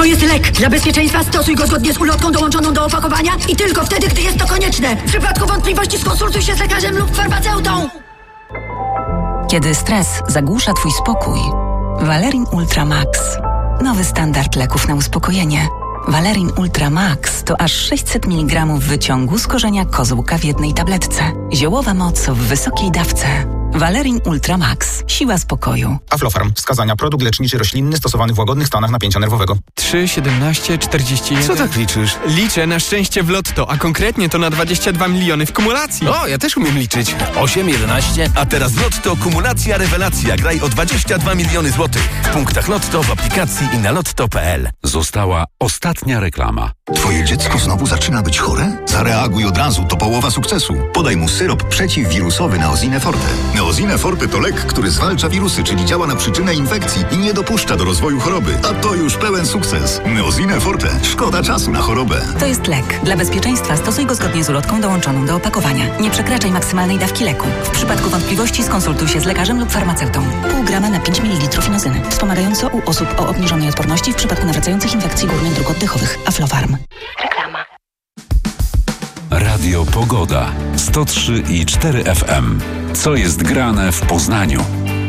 To jest lek. Dla bezpieczeństwa stosuj go zgodnie z ulotką dołączoną do opakowania i tylko wtedy, gdy jest to konieczne. W przypadku wątpliwości skonsultuj się z lekarzem lub farmaceutą. Kiedy stres zagłusza Twój spokój, Valerin Ultra Max. Nowy standard leków na uspokojenie. Valerin Ultra Max to aż 600 mg wyciągu z korzenia kozłka w jednej tabletce. Ziołowa moc w wysokiej dawce. Valerin Ultra Max. Siła spokoju. Aflofarm. Wskazania. Produkt leczniczy roślinny stosowany w łagodnych stanach napięcia nerwowego. 3, 17, 41... Co tak liczysz? Liczę na szczęście w lotto, a konkretnie to na 22 miliony w kumulacji. O, ja też umiem liczyć. 8, 11, a teraz w Lotto kumulacja rewelacja. Graj o 22 miliony złotych. W punktach Lotto, w aplikacji i na lotto.pl. Została ostatnia reklama. Twoje dziecko znowu zaczyna być chore? Zareaguj od razu, to połowa sukcesu. Podaj mu syrop przeciwwirusowy Neosine Forte. Neosine Forte to lek, który zwalcza wirusy, czyli działa na przyczynę infekcji i nie dopuszcza do rozwoju choroby. A to już pełen sukces. Neosine Forte. Szkoda czasu na chorobę. To jest lek. Dla bezpieczeństwa stosuj go zgodnie z ulotką dołączoną do opakowania. Nie przekraczaj maksymalnej dawki leku. W przypadku wątpliwości skonsultuj się z lekarzem lub farmaceutą. Pół grama na 5 ml inozyny. Wspomagająco u osób o obniżonej odporności w przypadku nawracających infekcji górnych dróg oddechowych. Aflofarm. Reklama. Radio Pogoda 103,4 FM. Co jest grane w Poznaniu?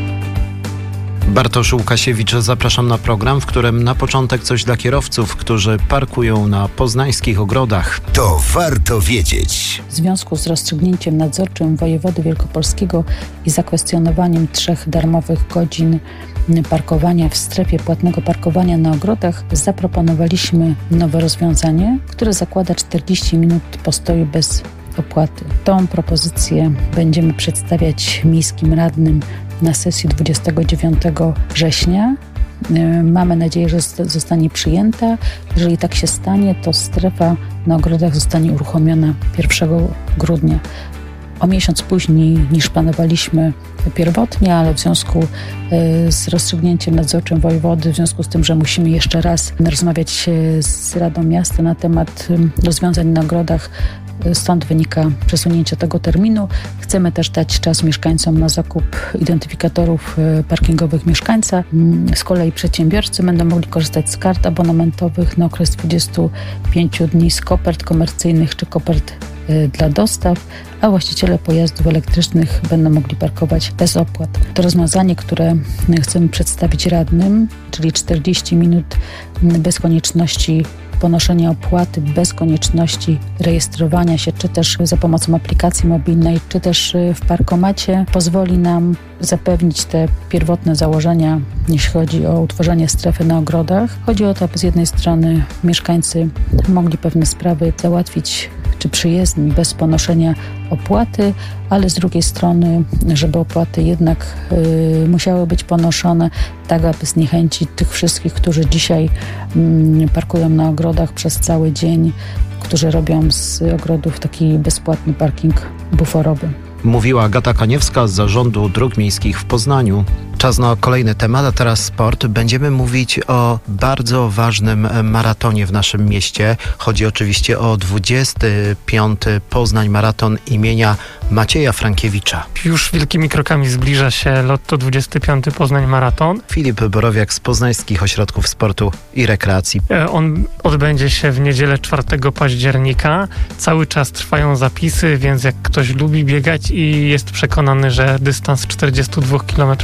Bartosz Łukasiewicz, zapraszam na program, w którym na początek coś dla kierowców, którzy parkują na poznańskich ogrodach. To warto wiedzieć. W związku z rozstrzygnięciem nadzorczym wojewody wielkopolskiego i zakwestionowaniem 3 darmowych godzin parkowania w strefie płatnego parkowania na ogrodach, zaproponowaliśmy nowe rozwiązanie, które zakłada 40 minut postoju bez opłaty. Tą propozycję będziemy przedstawiać miejskim radnym na sesji 29 września. Mamy nadzieję, że zostanie przyjęta. Jeżeli tak się stanie, to strefa na ogrodach zostanie uruchomiona 1 grudnia. O miesiąc później niż planowaliśmy pierwotnie, ale w związku z rozstrzygnięciem nadzorczym wojewody, w związku z tym, że musimy jeszcze raz rozmawiać z Radą Miasta na temat rozwiązań na ogrodach, stąd wynika przesunięcie tego terminu. Chcemy też dać czas mieszkańcom na zakup identyfikatorów parkingowych mieszkańca. Z kolei przedsiębiorcy będą mogli korzystać z kart abonamentowych na okres 25 dni z kopert komercyjnych czy kopert dla dostaw, a właściciele pojazdów elektrycznych będą mogli parkować bez opłat. To rozwiązanie, które chcemy przedstawić radnym, czyli 40 minut bez konieczności ponoszenia opłaty, bez konieczności rejestrowania się, czy też za pomocą aplikacji mobilnej, czy też w parkomacie, pozwoli nam zapewnić te pierwotne założenia, jeśli chodzi o utworzenie strefy na ogrodach. Chodzi o to, aby z jednej strony mieszkańcy mogli pewne sprawy załatwić czy przyjezdni bez ponoszenia opłaty, ale z drugiej strony, żeby opłaty jednak musiały być ponoszone, tak aby zniechęcić tych wszystkich, którzy dzisiaj parkują na ogrodach przez cały dzień, którzy robią z ogrodów taki bezpłatny parking buforowy. Mówiła Agata Kaniewska z Zarządu Dróg Miejskich w Poznaniu. Czas na kolejny temat, a teraz sport. Będziemy mówić o bardzo ważnym maratonie w naszym mieście. Chodzi oczywiście o 25. Poznań Maraton imienia Macieja Frankiewicza. Już wielkimi krokami zbliża się Lotto 25. Poznań Maraton. Filip Borowiak z Poznańskich Ośrodków Sportu i Rekreacji. On odbędzie się w niedzielę 4 października. Cały czas trwają zapisy, więc jak ktoś lubi biegać i jest przekonany, że dystans 42 km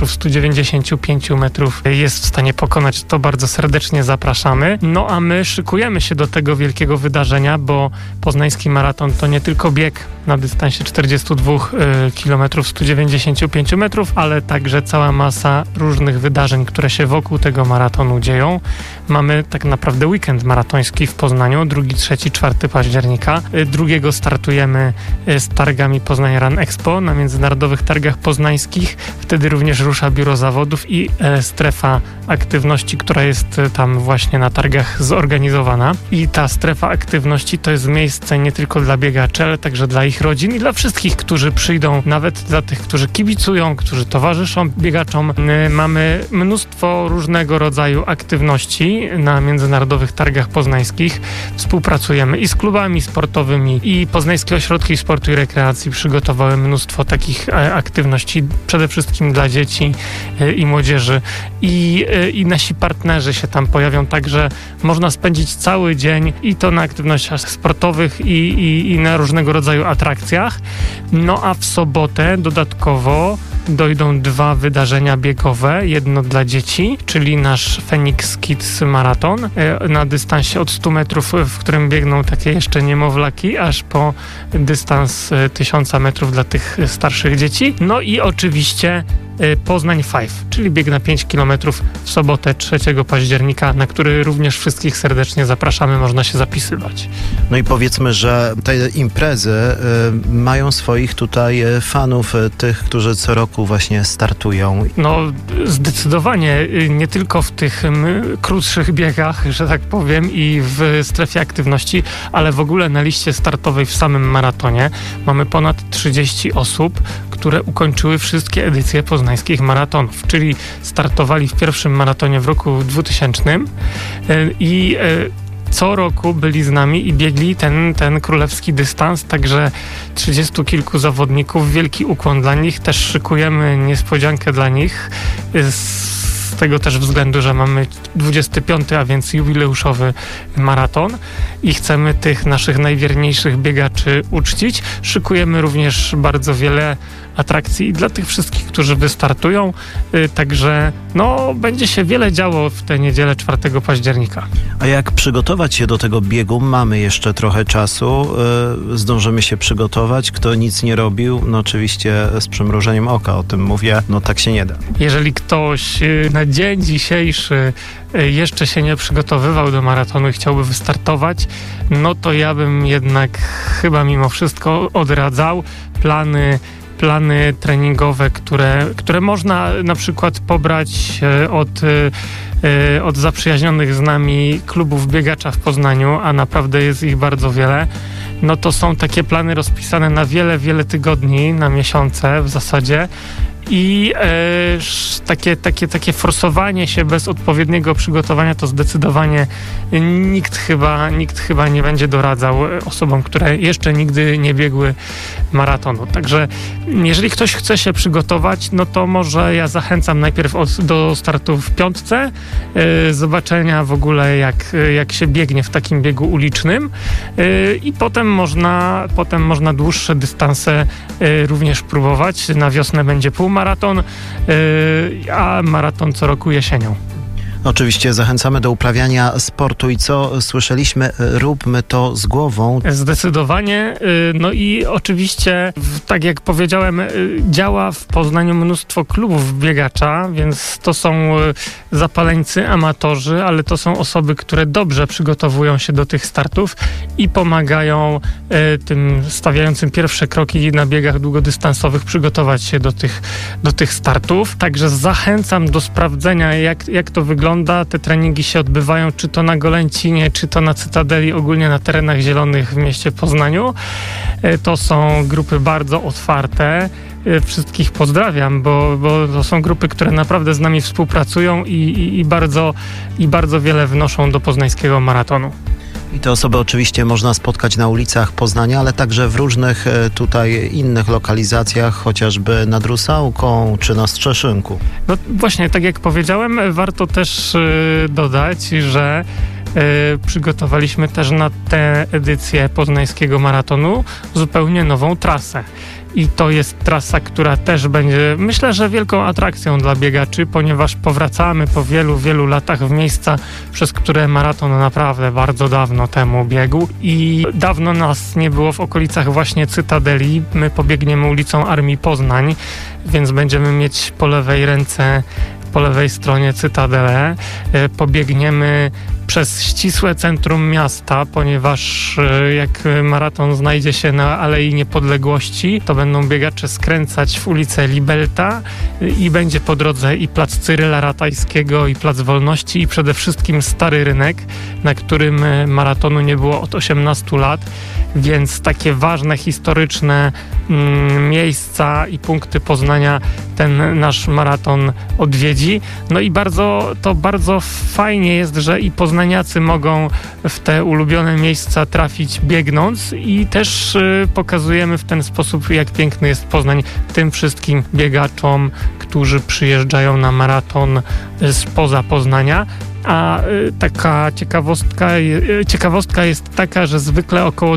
195 metrów jest w stanie pokonać, to bardzo serdecznie zapraszamy. No a my szykujemy się do tego wielkiego wydarzenia, bo poznański maraton to nie tylko bieg na dystansie 42 km 195 metrów, ale także cała masa różnych wydarzeń, które się wokół tego maratonu dzieją. Mamy tak naprawdę weekend maratoński w Poznaniu, 2, 3, 4 października. 2 startujemy z targami Poznań Run Expo na Międzynarodowych Targach Poznańskich. Wtedy również rusza biuro zawodów i strefa aktywności, która jest tam właśnie na targach zorganizowana. I ta strefa aktywności to jest miejsce nie tylko dla biegaczy, ale także dla ich rodzin i dla wszystkich, którzy przyjdą, nawet dla tych, którzy kibicują, którzy towarzyszą biegaczom. Mamy mnóstwo różnego rodzaju aktywności na Międzynarodowych Targach Poznańskich. Współpracujemy i z klubami sportowymi, i Poznańskie Ośrodki Sportu i Rekreacji przygotowały mnóstwo takich aktywności, przede wszystkim dla dzieci, i młodzieży. I nasi partnerzy się tam pojawią, także można spędzić cały dzień i to na aktywnościach sportowych i na różnego rodzaju atrakcjach. No a w sobotę dodatkowo dojdą 2 wydarzenia biegowe. Jedno dla dzieci, czyli nasz Phoenix Kids Marathon na dystansie od 100 metrów, w którym biegną takie jeszcze niemowlaki, aż po dystans 1000 metrów dla tych starszych dzieci. No i oczywiście Poznań 5, czyli bieg na 5 km w sobotę 3 października, na który również wszystkich serdecznie zapraszamy, można się zapisywać. No i powiedzmy, że te imprezy mają swoich tutaj fanów, tych, którzy co roku właśnie startują. No zdecydowanie, nie tylko w tych krótszych biegach, że tak powiem, i w strefie aktywności, ale w ogóle na liście startowej w samym maratonie mamy ponad 30 osób, które ukończyły wszystkie edycje poznańskich maratonów, czyli startowali w pierwszym maratonie w roku 2000 i co roku byli z nami i biegli ten królewski dystans, także 30 kilku zawodników, wielki ukłon dla nich, też szykujemy niespodziankę dla nich, z tego też względu, że mamy 25, a więc jubileuszowy maraton i chcemy tych naszych najwierniejszych biegaczy uczcić. Szykujemy również bardzo wiele atrakcji dla tych wszystkich, którzy wystartują, także no, będzie się wiele działo w tę niedzielę 4 października. A jak przygotować się do tego biegu? Mamy jeszcze trochę czasu, zdążymy się przygotować. Kto nic nie robił, no oczywiście z przymrużeniem oka, o tym mówię, no tak się nie da. Jeżeli ktoś na dzień dzisiejszy jeszcze się nie przygotowywał do maratonu i chciałby wystartować, no to ja bym jednak chyba mimo wszystko odradzał plany treningowe, które można na przykład pobrać od zaprzyjaźnionych z nami klubów biegacza w Poznaniu, a naprawdę jest ich bardzo wiele. No to są takie plany rozpisane na wiele, wiele tygodni, na miesiące w zasadzie. I takie forsowanie się bez odpowiedniego przygotowania to zdecydowanie nikt chyba nie będzie doradzał osobom, które jeszcze nigdy nie biegły maratonu. Także jeżeli ktoś chce się przygotować, no to może ja zachęcam najpierw do startu w 5, zobaczenia w ogóle jak się biegnie w takim biegu ulicznym i potem można dłuższe dystanse również próbować. Na wiosnę będzie półmaraton, a maraton co roku jesienią. Oczywiście zachęcamy do uprawiania sportu i co słyszeliśmy, róbmy to z głową. Zdecydowanie. No i oczywiście, tak jak powiedziałem, działa w Poznaniu mnóstwo klubów biegacza, więc to są zapaleńcy, amatorzy, ale to są osoby, które dobrze przygotowują się do tych startów i pomagają tym stawiającym pierwsze kroki na biegach długodystansowych przygotować się do tych startów. Także zachęcam do sprawdzenia, jak to wygląda. Te treningi się odbywają czy to na Golęcinie, czy to na Cytadeli, ogólnie na terenach zielonych w mieście Poznaniu. To są grupy bardzo otwarte. Wszystkich pozdrawiam, bo to są grupy, które naprawdę z nami współpracują i bardzo wiele wnoszą do poznańskiego maratonu. I te osoby oczywiście można spotkać na ulicach Poznania, ale także w różnych tutaj innych lokalizacjach, chociażby nad Rusałką czy na Strzeszynku. No właśnie, tak jak powiedziałem, warto też dodać, że przygotowaliśmy też na tę edycję poznańskiego maratonu zupełnie nową trasę. I to jest trasa, która też będzie, myślę, że wielką atrakcją dla biegaczy, ponieważ powracamy po wielu, wielu latach w miejsca, przez które maraton naprawdę bardzo dawno temu biegł i dawno nas nie było w okolicach właśnie Cytadeli. My pobiegniemy ulicą Armii Poznań, więc będziemy mieć po lewej stronie Cytadelę. Pobiegniemy przez ścisłe centrum miasta, ponieważ jak maraton znajdzie się na Alei Niepodległości, to będą biegacze skręcać w ulicę Libelta i będzie po drodze i plac Cyryla Ratajskiego, i plac Wolności, i przede wszystkim Stary Rynek, na którym maratonu nie było od 18 lat, więc takie ważne, historyczne miejsca i punkty Poznania ten nasz maraton odwiedzi widzi. No i bardzo fajnie jest, że i poznaniacy mogą w te ulubione miejsca trafić biegnąc i też pokazujemy w ten sposób, jak piękny jest Poznań tym wszystkim biegaczom, którzy przyjeżdżają na maraton spoza Poznania. A taka ciekawostka jest taka, że zwykle około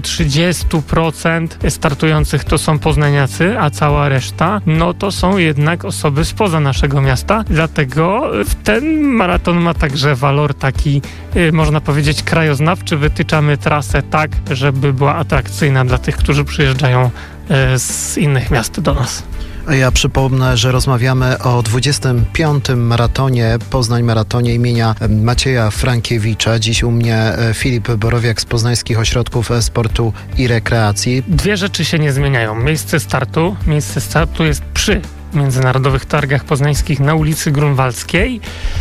30% startujących to są poznaniacy, a cała reszta to są jednak osoby spoza naszego miasta. Dlatego ten maraton ma także walor taki, można powiedzieć, krajoznawczy. Wytyczamy trasę tak, żeby była atrakcyjna dla tych, którzy przyjeżdżają z innych miast do nas. Ja przypomnę, że rozmawiamy o 25. maratonie, Poznań Maratonie imienia Macieja Frankiewicza. Dziś u mnie Filip Borowiak z Poznańskich Ośrodków Sportu i Rekreacji. Dwie rzeczy się nie zmieniają. Miejsce startu jest przy Międzynarodowych Targach Poznańskich na ulicy Grunwaldzkiej,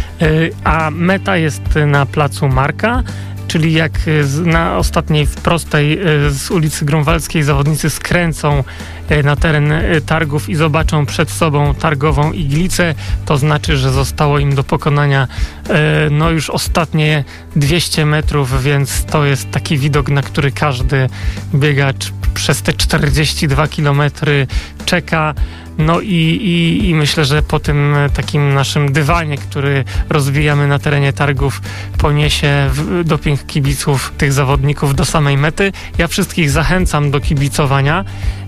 a meta jest na Placu Marka. Czyli jak na ostatniej prostej z ulicy Grunwaldzkiej zawodnicy skręcą na teren targów i zobaczą przed sobą targową iglicę, to znaczy, że zostało im do pokonania już ostatnie 200 metrów, więc to jest taki widok, na który każdy biegacz przez te 42 kilometry czeka. No i myślę, że po tym takim naszym dywanie, który rozwijamy na terenie targów, poniesie doping kibiców tych zawodników do samej mety. Ja wszystkich zachęcam do kibicowania.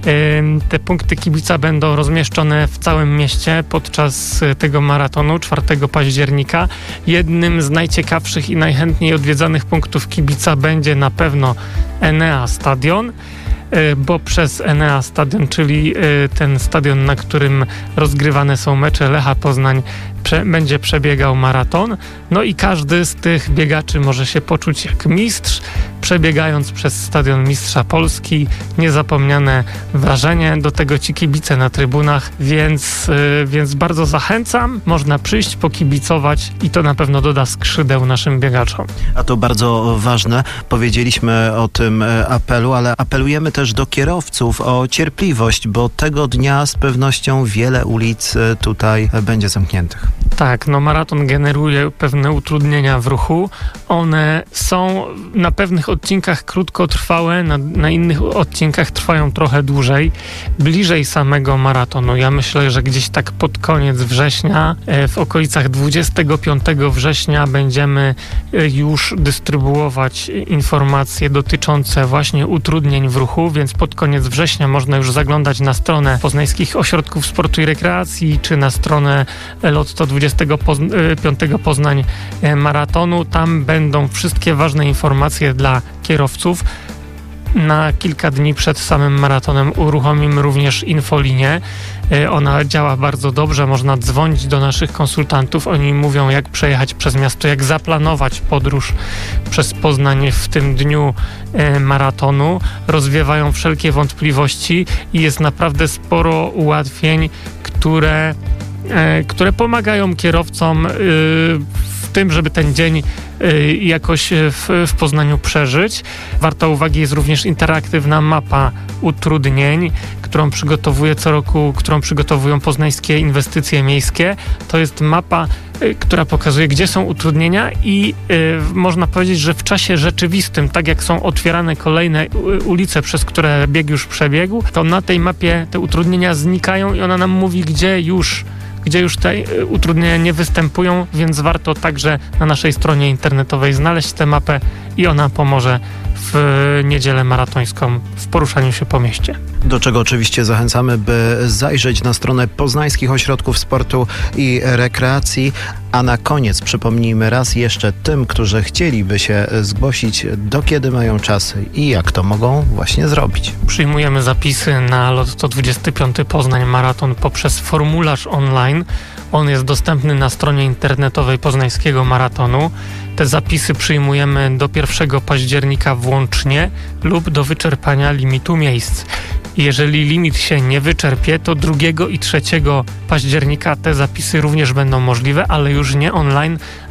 Te punkty kibica będą rozmieszczone w całym mieście podczas tego maratonu 4 października. Jednym z najciekawszych i najchętniej odwiedzanych punktów kibica będzie na pewno Enea Stadion, bo przez Enea Stadion, czyli ten stadion, na którym rozgrywane są mecze Lecha Poznań, będzie przebiegał maraton. No i każdy z tych biegaczy może się poczuć jak mistrz, przebiegając przez Stadion Mistrza Polski. Niezapomniane wrażenie, do tego ci kibice na trybunach, więc bardzo zachęcam. Można przyjść, pokibicować i to na pewno doda skrzydeł naszym biegaczom. A to bardzo ważne. Powiedzieliśmy o tym apelu, ale apelujemy też do kierowców o cierpliwość, bo tego dnia z pewnością wiele ulic tutaj będzie zamkniętych. Tak, maraton generuje pewne utrudnienia w ruchu. One są na pewnych odcinkach krótkotrwałe, na innych odcinkach trwają trochę dłużej, bliżej samego maratonu. Ja myślę, że gdzieś tak pod koniec września, w okolicach 25 września będziemy już dystrybuować informacje dotyczące właśnie utrudnień w ruchu, więc pod koniec września można już zaglądać na stronę Poznańskich Ośrodków Sportu i Rekreacji, czy na stronę Lotto 25 Poznań Maratonu. Tam będą wszystkie ważne informacje dla kierowców. Na kilka dni przed samym maratonem uruchomimy również infolinię. Ona działa bardzo dobrze, można dzwonić do naszych konsultantów. Oni mówią, jak przejechać przez miasto, jak zaplanować podróż przez Poznań w tym dniu maratonu. Rozwiewają wszelkie wątpliwości i jest naprawdę sporo ułatwień, które pomagają kierowcom w tym, żeby ten dzień jakoś w Poznaniu przeżyć. Warta uwagi jest również interaktywna mapa utrudnień, którą przygotowują poznańskie inwestycje miejskie. To jest mapa, która pokazuje, gdzie są utrudnienia i można powiedzieć, że w czasie rzeczywistym, tak jak są otwierane kolejne ulice, przez które bieg już przebiegł, to na tej mapie te utrudnienia znikają i ona nam mówi, gdzie już te utrudnienia nie występują, więc warto także na naszej stronie internetowej znaleźć tę mapę i ona pomoże w niedzielę maratońską w poruszaniu się po mieście. Do czego oczywiście zachęcamy, by zajrzeć na stronę Poznańskich Ośrodków Sportu i Rekreacji. A na koniec przypomnijmy raz jeszcze tym, którzy chcieliby się zgłosić, do kiedy mają czas i jak to mogą właśnie zrobić. Przyjmujemy zapisy na Lotto 25 Poznań Maraton poprzez formularz online. On jest dostępny na stronie internetowej Poznańskiego Maratonu. Te zapisy przyjmujemy do 1 października włącznie lub do wyczerpania limitu miejsc. Jeżeli limit się nie wyczerpie, to 2 i 3 października te zapisy również będą możliwe, ale już nie online,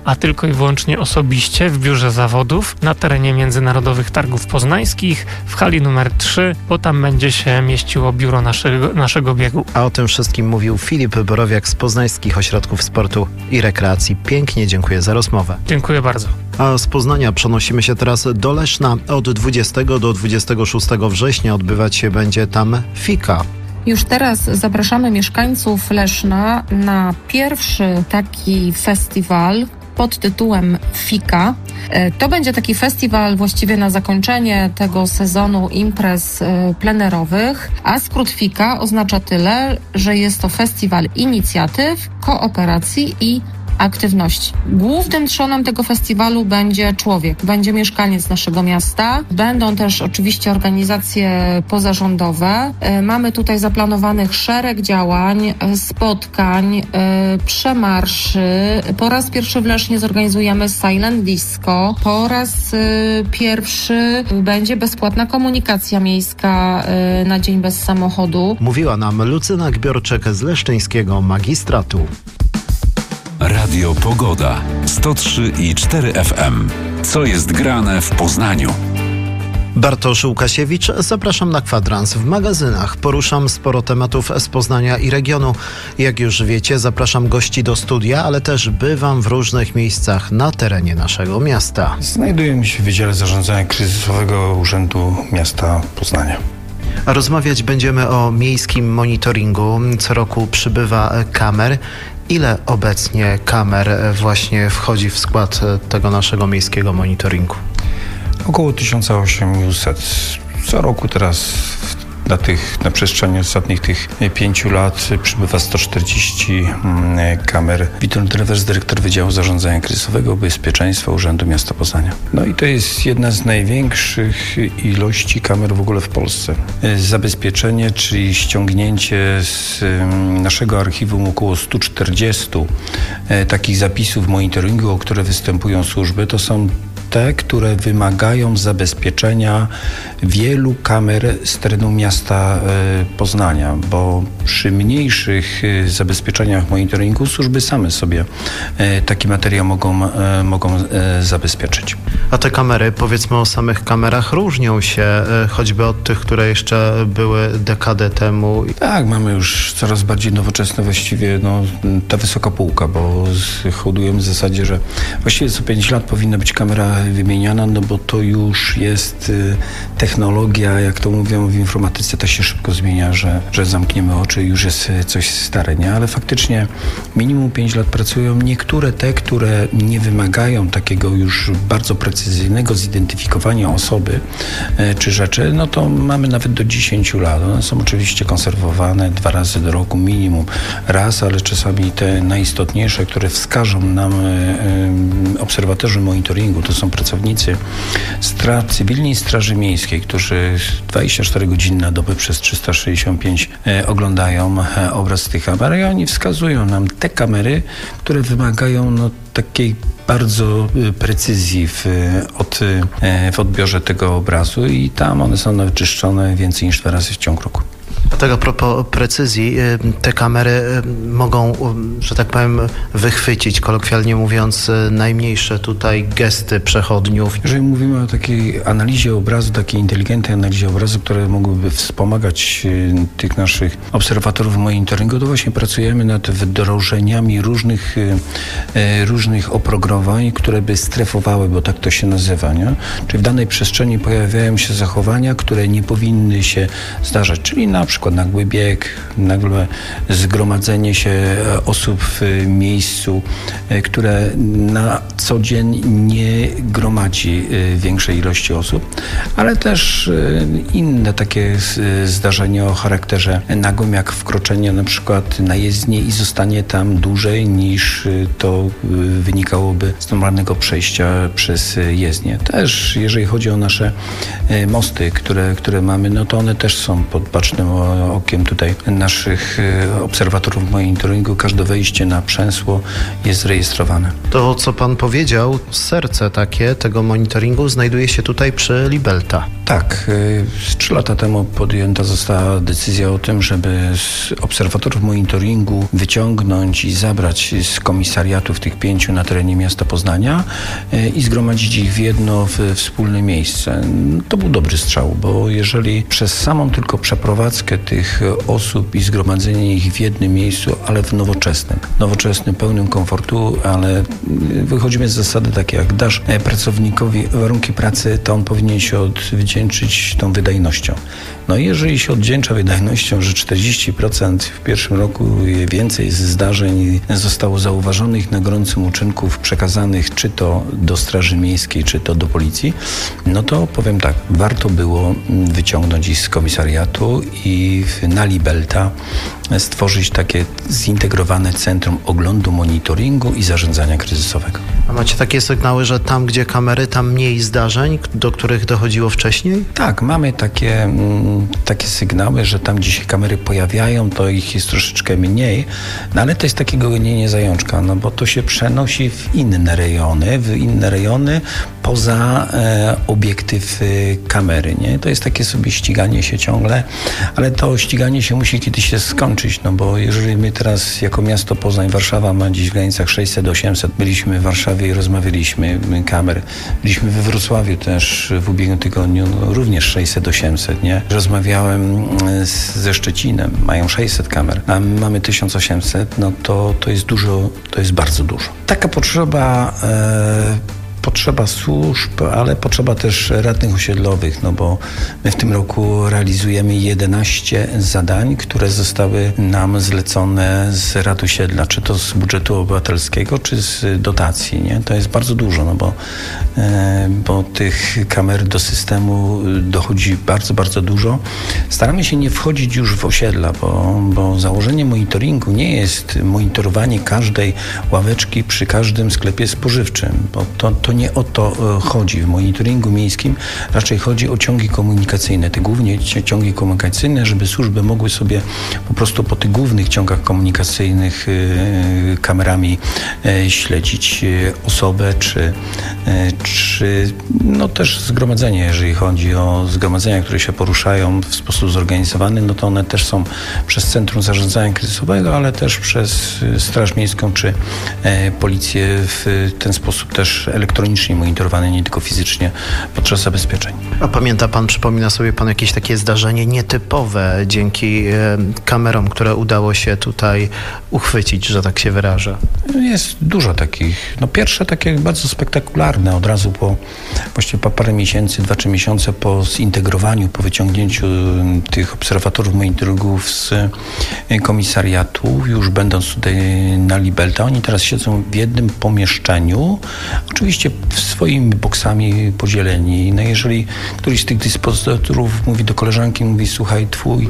a tylko i wyłącznie osobiście w biurze zawodów na terenie Międzynarodowych Targów Poznańskich w hali numer 3, bo tam będzie się mieściło biuro naszego biegu. A o tym wszystkim mówił Filip Borowiak z Poznańskich Ośrodków Sportu i Rekreacji. Pięknie dziękuję za rozmowę. Dziękuję bardzo. A z Poznania przenosimy się teraz do Leszna. Od 20 do 26 września odbywać się będzie tam FIKA. Już teraz zapraszamy mieszkańców Leszna na pierwszy taki festiwal pod tytułem FIKA. To będzie taki festiwal właściwie na zakończenie tego sezonu imprez plenerowych, a skrót FIKA oznacza tyle, że jest to festiwal inicjatyw, kooperacji i aktywności. Głównym trzonem tego festiwalu będzie człowiek, będzie mieszkaniec naszego miasta. Będą też oczywiście organizacje pozarządowe. Mamy tutaj zaplanowanych szereg działań, spotkań, przemarszy. Po raz pierwszy w Lesznie zorganizujemy Silent Disco. Po raz pierwszy będzie bezpłatna komunikacja miejska na Dzień Bez Samochodu. Mówiła nam Lucyna Gbiorczek z Leszczyńskiego Magistratu. Radio Pogoda 103,4 FM. Co jest grane w Poznaniu? Bartosz Łukasiewicz, zapraszam na kwadrans. W magazynach poruszam sporo tematów z Poznania i regionu. Jak już wiecie, zapraszam gości do studia, ale też bywam w różnych miejscach na terenie naszego miasta. Znajdujemy się w Wydziale Zarządzania Kryzysowego Urzędu Miasta Poznania. A rozmawiać będziemy o miejskim monitoringu. Co roku przybywa kamer. Ile obecnie kamer właśnie wchodzi w skład tego naszego miejskiego monitoringu? Około 1800. Co roku teraz na przestrzeni ostatnich tych 5 lat przybywa 140 kamer. Witold Drewers, dyrektor Wydziału Zarządzania Kryzysowego Bezpieczeństwa Urzędu Miasta Poznania. No i to jest jedna z największych ilości kamer w ogóle w Polsce. Zabezpieczenie, czyli ściągnięcie z naszego archiwum około 140 takich zapisów monitoringu, o które występują służby, to są te, które wymagają zabezpieczenia wielu kamer z terenu miasta Poznania, bo przy mniejszych zabezpieczeniach monitoringu służby same sobie taki materiał mogą zabezpieczyć. A te kamery, powiedzmy o samych kamerach, różnią się choćby od tych, które jeszcze były dekadę temu. Tak, mamy już coraz bardziej nowoczesne właściwie ta wysoka półka, bo hodujemy w zasadzie, że właściwie co 5 lat powinna być kamera wymieniana, no bo to już jest technologia, jak to mówią w informatyce, to się szybko zmienia, że zamkniemy oczy i już jest coś stare, nie? Ale faktycznie minimum 5 lat pracują. Niektóre te, które nie wymagają takiego już bardzo precyzyjnego zidentyfikowania osoby czy rzeczy, no to mamy nawet do 10 lat. One są oczywiście konserwowane 2 razy do roku minimum. Raz, ale czasami te najistotniejsze, które wskażą nam obserwatorzy monitoringu, to są pracownicy cywilnej Straży Miejskiej, którzy 24 godziny na dobę przez 365 oglądają obraz tych kamer i oni wskazują nam te kamery, które wymagają takiej bardzo precyzji w odbiorze tego obrazu i tam one są naczyszczone więcej niż 2 razy w ciągu roku. A tak a propos precyzji, te kamery mogą, że tak powiem, wychwycić, kolokwialnie mówiąc, najmniejsze tutaj gesty przechodniów. Jeżeli mówimy o takiej analizie obrazu, takiej inteligentnej analizie obrazu, które mogłyby wspomagać tych naszych obserwatorów monitoringu, to właśnie pracujemy nad wdrożeniami różnych oprogramowań, które by strefowały, bo tak to się nazywa, nie? Czyli w danej przestrzeni pojawiają się zachowania, które nie powinny się zdarzać, czyli na przykład nagły bieg, nagle zgromadzenie się osób w miejscu, które na co dzień nie gromadzi większej ilości osób, ale też inne takie zdarzenia o charakterze nagłym, jak wkroczenie na przykład na jezdnię i zostanie tam dłużej niż to wynikałoby z normalnego przejścia przez jezdnię. Też jeżeli chodzi o nasze mosty, które mamy, no to one też są pod bacznym okiem tutaj naszych obserwatorów monitoringu. Każde wejście na przęsło jest rejestrowane. To, co pan powiedział, serce takie tego monitoringu znajduje się tutaj przy Libelta. Tak, 3 lata temu podjęta została decyzja o tym, żeby obserwatorów monitoringu wyciągnąć i zabrać z komisariatów tych 5 na terenie miasta Poznania i zgromadzić ich w jedno wspólne miejsce. To był dobry strzał, bo jeżeli przez samą tylko przeprowadzkę tych osób i zgromadzenie ich w jednym miejscu, ale w nowoczesnym, pełnym komfortu, ale wychodzimy z zasady takie, jak dasz pracownikowi warunki pracy, to on powinien się odwdzięczyć tą wydajnością. No i jeżeli się odwdzięcza wydajnością, że 40% w pierwszym roku więcej zdarzeń zostało zauważonych na gorącym uczynku, przekazanych czy to do Straży Miejskiej, czy to do Policji, no to powiem tak, warto było wyciągnąć ich z komisariatu i na Libelta stworzyć takie zintegrowane centrum oglądu, monitoringu i zarządzania kryzysowego. A macie takie sygnały, że tam, gdzie kamery, tam mniej zdarzeń, do których dochodziło wcześniej? Tak, mamy takie sygnały, że tam, gdzie się kamery pojawiają, to ich jest troszeczkę mniej, no ale to jest takiego gonienie zajączka, no bo to się przenosi w inne rejony poza obiektyw kamery, nie? To jest takie sobie ściganie się ciągle, ale to ściganie się musi kiedyś się skończyć, no bo jeżeli my teraz jako miasto Poznań, Warszawa ma dziś w granicach 600-800, byliśmy w Warszawie i rozmawialiśmy kamer, byliśmy we Wrocławiu też w ubiegłym tygodniu, no, również 600-800, nie? Rozmawiałem ze Szczecinem, mają 600 kamer, a my mamy 1800, no to jest dużo, to jest bardzo dużo. Taka potrzeba służb, ale potrzeba też radnych osiedlowych, no bo my w tym roku realizujemy 11 zadań, które zostały nam zlecone z rad osiedla, czy to z budżetu obywatelskiego, czy z dotacji, nie? To jest bardzo dużo, no bo tych kamer do systemu dochodzi bardzo, bardzo dużo. Staramy się nie wchodzić już w osiedla, bo założenie monitoringu nie jest monitorowanie każdej ławeczki przy każdym sklepie spożywczym, bo to nie o to chodzi. W monitoringu miejskim raczej chodzi o ciągi komunikacyjne, te głównie ciągi komunikacyjne, żeby służby mogły sobie po prostu po tych głównych ciągach komunikacyjnych kamerami śledzić osobę, czy no też zgromadzenie, jeżeli chodzi o zgromadzenia, które się poruszają w sposób zorganizowany, no to one też są przez Centrum Zarządzania Kryzysowego, ale też przez Straż Miejską czy Policję w ten sposób też elektronicznie monitorowane, nie tylko fizycznie podczas zabezpieczeń. A pamięta pan, przypomina sobie pan jakieś takie zdarzenie nietypowe dzięki kamerom, które udało się tutaj uchwycić, że tak się wyrażę? Jest dużo takich. No pierwsze takie bardzo spektakularne, od razu właściwie po parę miesięcy, 2-3 miesiące po zintegrowaniu, po wyciągnięciu tych obserwatorów monitoringów z komisariatu, już będąc tutaj na Libelta, oni teraz siedzą w jednym pomieszczeniu, oczywiście swoimi boksami podzieleni. No jeżeli któryś z tych dyspozytorów mówi do koleżanki, mówi, słuchaj,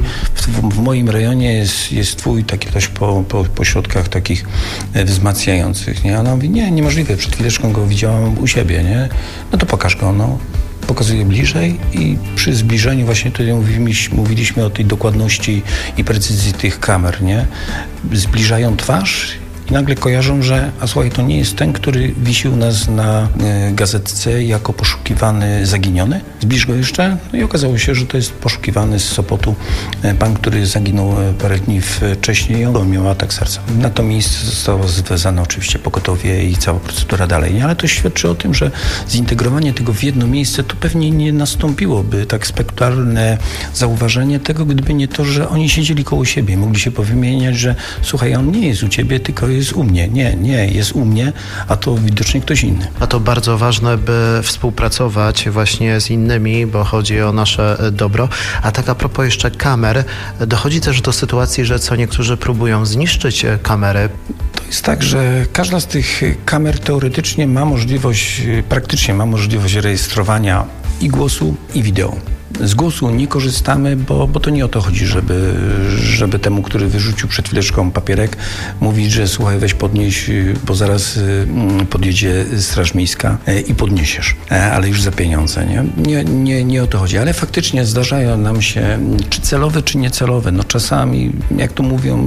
w moim rejonie jest twój taki ktoś po środkach takich wzmacniających, nie? A ona mówi, niemożliwe, przed chwileczką go widziałam u siebie, nie? No to pokaż go, no. Pokazuje bliżej i przy zbliżeniu właśnie tutaj mówiliśmy o tej dokładności i precyzji tych kamer, nie? Zbliżają twarz i nagle kojarzą, że słuchaj, to nie jest ten, który wisi u nas na gazetce jako poszukiwany zaginiony. Zbliż go jeszcze, no i okazało się, że to jest poszukiwany z Sopotu pan, który zaginął parę dni wcześniej. On miał atak serca. Na to miejsce zostało zwezane oczywiście pogotowie i cała procedura dalej. Nie? Ale to świadczy o tym, że zintegrowanie tego w jedno miejsce to pewnie nie nastąpiłoby tak spektakularne zauważenie tego, gdyby nie to, że oni siedzieli koło siebie. Mogli się powymieniać, że słuchaj, on nie jest u ciebie, tylko jest u mnie. Nie, jest u mnie, a to widocznie ktoś inny. A to bardzo ważne, by współpracować właśnie z innymi, bo chodzi o nasze dobro. A tak a propos jeszcze kamer, dochodzi też do sytuacji, że co niektórzy próbują zniszczyć kamery. To jest tak, że każda z tych kamer teoretycznie praktycznie ma możliwość rejestrowania i głosu, i wideo. Z głosu nie korzystamy, bo to nie o to chodzi, żeby temu, który wyrzucił przed chwileczką papierek, mówić, że słuchaj, weź podnieś, bo zaraz podjedzie Straż Miejska i podniesiesz, ale już za pieniądze, nie o to chodzi. Ale faktycznie zdarzają nam się, czy celowe, czy niecelowe. No czasami, jak to mówią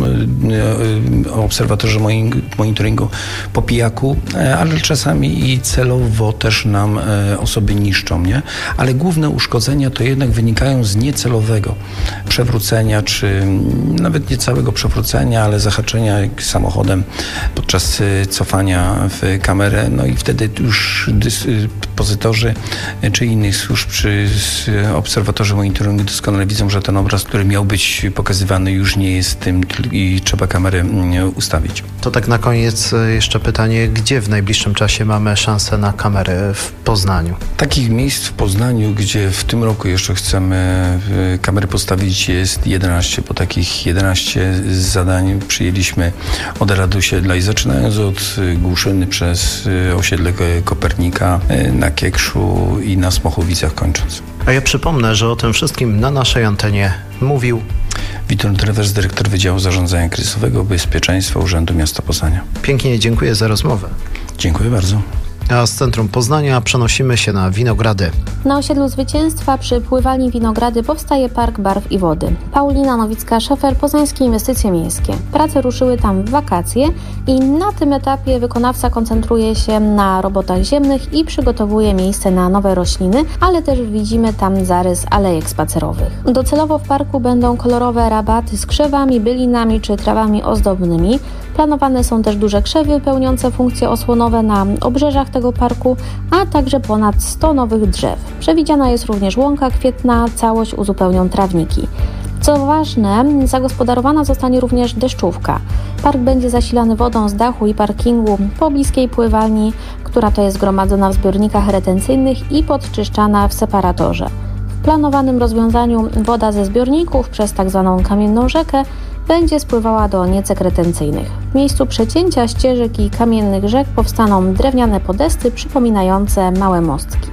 obserwatorzy monitoringu, po pijaku, ale czasami i celowo też nam osoby niszczą, nie? Ale główne uszkodzenia to jednak wynikają z niecelowego przewrócenia, czy nawet nie całego przewrócenia, ale zahaczenia samochodem podczas cofania w kamerę, no i wtedy już dyspozytorzy czy innych służb, czy obserwatorzy monitoringu doskonale widzą, że ten obraz, który miał być pokazywany, już nie jest tym i trzeba kamerę ustawić. To tak na koniec jeszcze pytanie, gdzie w najbliższym czasie mamy szansę na kamery w Poznaniu? Takich miejsc w Poznaniu, gdzie w tym roku jeszcze chcemy kamery postawić, jest 11, bo takich 11 zadań przyjęliśmy od Rady Osiedla i zaczynając od Głuszyny przez osiedle Kopernika, na Kiekszu i na Smochowicach kończąc. A ja przypomnę, że o tym wszystkim na naszej antenie mówił Witold Rewers, dyrektor Wydziału Zarządzania Kryzysowego Bezpieczeństwa Urzędu Miasta Poznania. Pięknie dziękuję za rozmowę. Dziękuję bardzo. A z centrum Poznania przenosimy się na Winogrady. Na osiedlu Zwycięstwa przy pływalni Winogrady powstaje Park Barw i Wody. Paulina Nowicka-Szefer, Poznańskie Inwestycje Miejskie. Prace ruszyły tam w wakacje i na tym etapie wykonawca koncentruje się na robotach ziemnych i przygotowuje miejsce na nowe rośliny, ale też widzimy tam zarys alejek spacerowych. Docelowo w parku będą kolorowe rabaty z krzewami, bylinami czy trawami ozdobnymi. Planowane są też duże krzewy pełniące funkcje osłonowe na obrzeżach tego parku, a także ponad 100 nowych drzew. Przewidziana jest również łąka kwietna, całość uzupełnią trawniki. Co ważne, zagospodarowana zostanie również deszczówka. Park będzie zasilany wodą z dachu i parkingu pobliskiej pływalni, która to jest gromadzona w zbiornikach retencyjnych i podczyszczana w separatorze. W planowanym rozwiązaniu woda ze zbiorników przez tzw. kamienną rzekę będzie spływała do niecek retencyjnych. W miejscu przecięcia ścieżek i kamiennych rzek powstaną drewniane podesty przypominające małe mostki.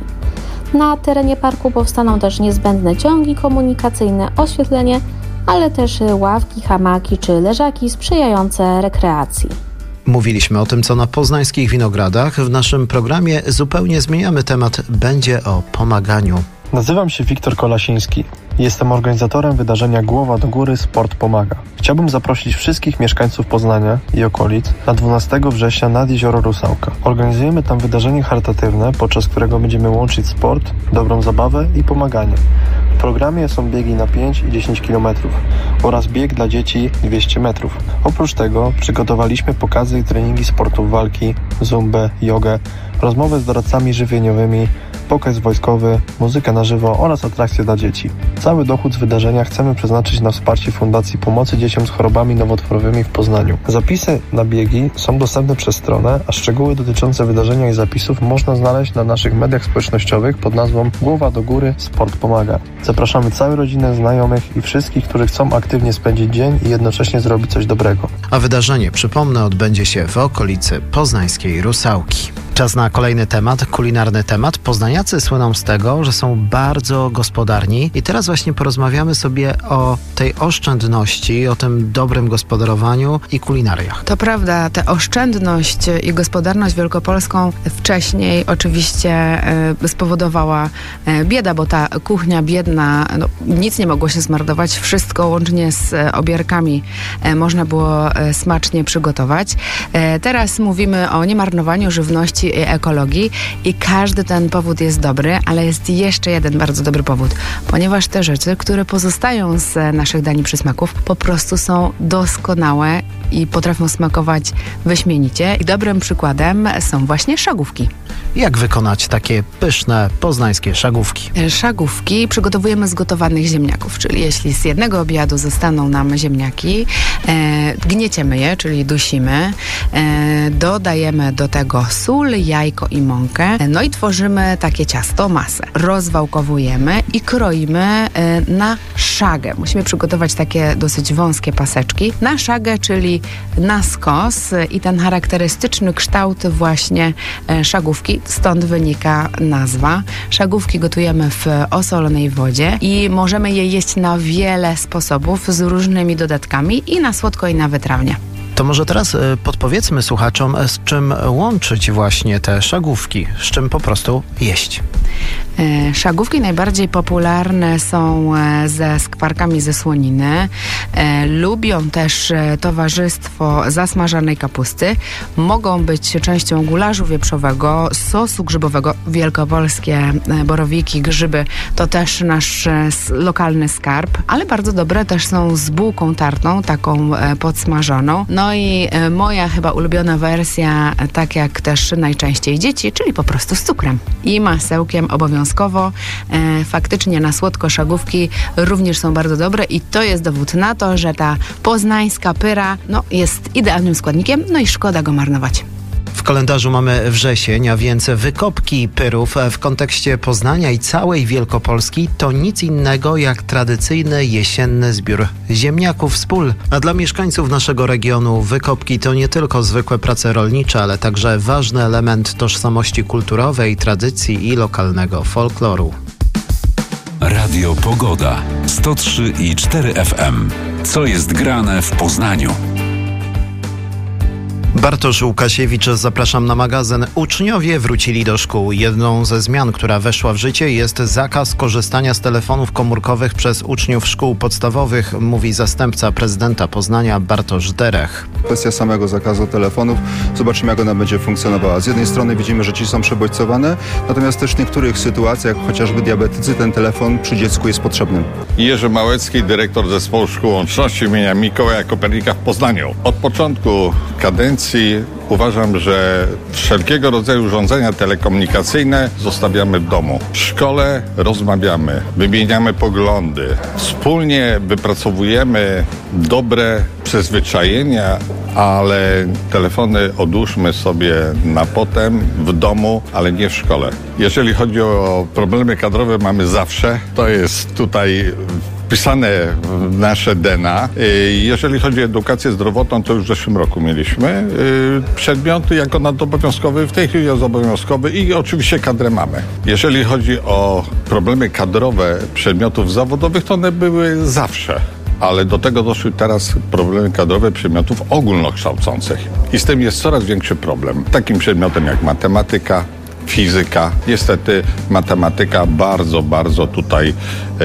Na terenie parku powstaną też niezbędne ciągi komunikacyjne, oświetlenie, ale też ławki, hamaki czy leżaki sprzyjające rekreacji. Mówiliśmy o tym, co na poznańskich winogradach. W naszym programie zupełnie zmieniamy temat. Będzie o pomaganiu. Nazywam się Wiktor Kolasiński. Jestem organizatorem wydarzenia Głowa do Góry Sport Pomaga. Chciałbym zaprosić wszystkich mieszkańców Poznania i okolic na 12 września nad jezioro Rusałka. Organizujemy tam wydarzenie charytatywne, podczas którego będziemy łączyć sport, dobrą zabawę i pomaganie. W programie są biegi na 5 i 10 km oraz bieg dla dzieci 200 metrów. Oprócz tego przygotowaliśmy pokazy i treningi sportów walki, zumbę, jogę, rozmowy z doradcami żywieniowymi, pokaz wojskowy, muzykę na żywo oraz atrakcje dla dzieci. Cały dochód z wydarzenia chcemy przeznaczyć na wsparcie Fundacji Pomocy Dzieciom z Chorobami Nowotworowymi w Poznaniu. Zapisy na biegi są dostępne przez stronę, a szczegóły dotyczące wydarzenia i zapisów można znaleźć na naszych mediach społecznościowych pod nazwą Głowa do Góry Sport Pomaga. Zapraszamy całą rodzinę, znajomych i wszystkich, którzy chcą aktywnie spędzić dzień i jednocześnie zrobić coś dobrego. A wydarzenie, przypomnę, odbędzie się w okolicy poznańskiej Rusałki. Czas na kolejny temat, kulinarny temat. Poznaniacy słyną z tego, że są bardzo gospodarni i teraz właśnie porozmawiamy sobie o tej oszczędności, o tym dobrym gospodarowaniu i kulinariach. To prawda, tę oszczędność i gospodarność wielkopolską wcześniej oczywiście spowodowała bieda, bo ta kuchnia biedna, nic nie mogło się zmarnować, wszystko łącznie z obierkami można było smacznie przygotować. Teraz mówimy o niemarnowaniu żywności i ekologii i każdy ten powód jest dobry, ale jest jeszcze jeden bardzo dobry powód, ponieważ te rzeczy, które pozostają z naszych dań i przysmaków, po prostu są doskonałe i potrafią smakować wyśmienicie. I dobrym przykładem są właśnie szagówki. Jak wykonać takie pyszne poznańskie szagówki? Szagówki przygotowujemy z gotowanych ziemniaków, czyli jeśli z jednego obiadu zostaną nam ziemniaki, gnieciemy je, czyli dusimy, dodajemy do tego sól sól, jajko i mąkę. No i tworzymy takie ciasto, masę. Rozwałkowujemy i kroimy na szagę. Musimy przygotować takie dosyć wąskie paseczki. Na szagę, czyli na skos i ten charakterystyczny kształt właśnie szagówki, stąd wynika nazwa. Szagówki gotujemy w osolonej wodzie i możemy je jeść na wiele sposobów z różnymi dodatkami i na słodko i na wytrawnie. To może teraz podpowiedzmy słuchaczom, z czym łączyć właśnie te szagówki, z czym po prostu jeść. Szagówki najbardziej popularne są ze skwarkami ze słoniny. Lubią też towarzystwo zasmażanej kapusty. Mogą być częścią gulaszu wieprzowego, sosu grzybowego. Wielkopolskie borowiki, grzyby to też nasz lokalny skarb, ale bardzo dobre też są z bułką tartą, taką podsmażoną. No i moja chyba ulubiona wersja, tak jak też najczęściej dzieci, czyli po prostu z cukrem i masełkiem obowiązkowo. Faktycznie na słodko szagówki również są bardzo dobre i to jest dowód na to, że ta poznańska pyra jest idealnym składnikiem, no i szkoda go marnować. W kalendarzu mamy wrzesień, a więc wykopki pyrów w kontekście Poznania i całej Wielkopolski to nic innego jak tradycyjny jesienny zbiór ziemniaków z pól. A dla mieszkańców naszego regionu wykopki to nie tylko zwykłe prace rolnicze, ale także ważny element tożsamości kulturowej, tradycji i lokalnego folkloru. Radio Pogoda 103,4 FM. Co jest grane w Poznaniu? Bartosz Łukasiewicz, zapraszam na magazyn. Uczniowie wrócili do szkół. Jedną ze zmian, która weszła w życie, jest zakaz korzystania z telefonów komórkowych przez uczniów szkół podstawowych, mówi zastępca prezydenta Poznania Bartosz Derech. Kwestia samego zakazu telefonów. Zobaczymy, jak ona będzie funkcjonowała. Z jednej strony widzimy, że dzieci są przebodźcowane, natomiast też w niektórych sytuacjach, chociażby diabetycy, ten telefon przy dziecku jest potrzebny. Jerzy Małecki, dyrektor Zespołu Szkół Łączności imienia Mikołaja Kopernika w Poznaniu. Od początku kadencji uważam, że wszelkiego rodzaju urządzenia telekomunikacyjne zostawiamy w domu. W szkole rozmawiamy, wymieniamy poglądy, wspólnie wypracowujemy dobre przyzwyczajenia, ale telefony odłóżmy sobie na potem, w domu, ale nie w szkole. Jeżeli chodzi o problemy kadrowe, mamy zawsze. To jest tutaj wpisane w nasze DNA. Jeżeli chodzi o edukację zdrowotną, to już w zeszłym roku mieliśmy przedmioty jako nadobowiązkowy, w tej chwili jest obowiązkowy i oczywiście kadrę mamy. Jeżeli chodzi o problemy kadrowe przedmiotów zawodowych, to one były zawsze. Ale do tego doszły teraz problemy kadrowe przedmiotów ogólnokształcących. I z tym jest coraz większy problem. Takim przedmiotem jak matematyka, fizyka. Niestety matematyka bardzo tutaj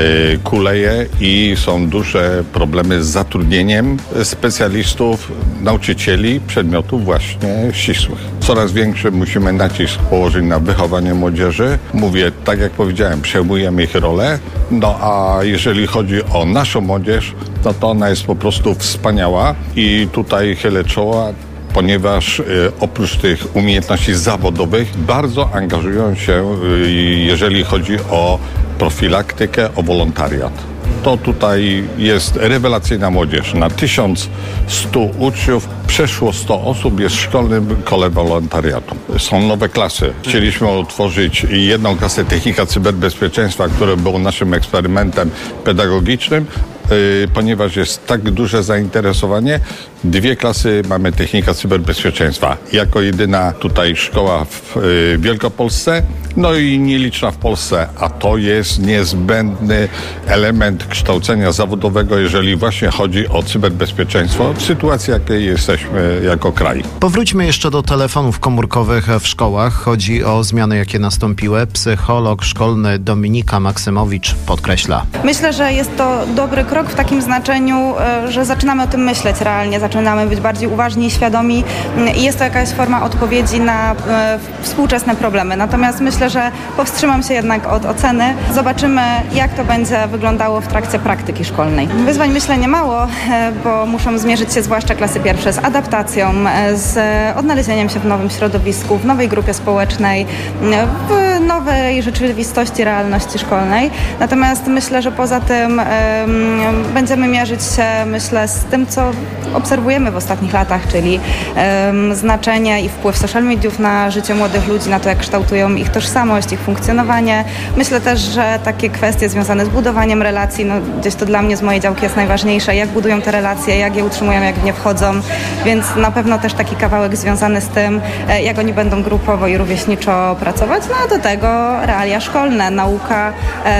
kuleje i są duże problemy z zatrudnieniem specjalistów, nauczycieli przedmiotów właśnie ścisłych. Coraz większy musimy nacisk położyć na wychowanie młodzieży. Mówię, tak jak powiedziałem, przejmujemy ich rolę. No a jeżeli chodzi o naszą młodzież, no to ona jest po prostu wspaniała i tutaj chylę czoła, ponieważ oprócz tych umiejętności zawodowych bardzo angażują się, jeżeli chodzi o profilaktykę, o wolontariat. To tutaj jest rewelacyjna młodzież. Na 1100 uczniów przeszło 100 osób jest w szkolnym kole wolontariatu. Są nowe klasy. Chcieliśmy otworzyć jedną klasę technika cyberbezpieczeństwa, które było naszym eksperymentem pedagogicznym. Ponieważ jest tak duże zainteresowanie, 2 klasy mamy technika cyberbezpieczeństwa. Jako jedyna tutaj szkoła w Wielkopolsce, no i nieliczna w Polsce, a to jest niezbędny element kształcenia zawodowego, jeżeli właśnie chodzi o cyberbezpieczeństwo w sytuacji, jakiej jesteśmy jako kraj. Powróćmy jeszcze do telefonów komórkowych w szkołach. Chodzi o zmiany, jakie nastąpiły. Psycholog szkolny Dominika Maksymowicz podkreśla. Myślę, że jest to dobry krok w takim znaczeniu, że zaczynamy o tym myśleć realnie, zaczynamy być bardziej uważni i świadomi i jest to jakaś forma odpowiedzi na współczesne problemy. Natomiast myślę, że powstrzymam się jednak od oceny. Zobaczymy, jak to będzie wyglądało w trakcie praktyki szkolnej. Wyzwań myślę nie mało, bo muszą zmierzyć się zwłaszcza klasy pierwsze z adaptacją, z odnalezieniem się w nowym środowisku, w nowej grupie społecznej, w nowej rzeczywistości, realności szkolnej. Natomiast myślę, że poza tym będziemy mierzyć się, myślę, z tym, co obserwujemy w ostatnich latach, czyli znaczenie i wpływ social mediów na życie młodych ludzi, na to, jak kształtują ich tożsamość, ich funkcjonowanie. Myślę też, że takie kwestie związane z budowaniem relacji, gdzieś to dla mnie z mojej działki jest najważniejsze, jak budują te relacje, jak je utrzymują, jak w nie wchodzą, więc na pewno też taki kawałek związany z tym, jak oni będą grupowo i rówieśniczo pracować. No a do tego realia szkolne, nauka,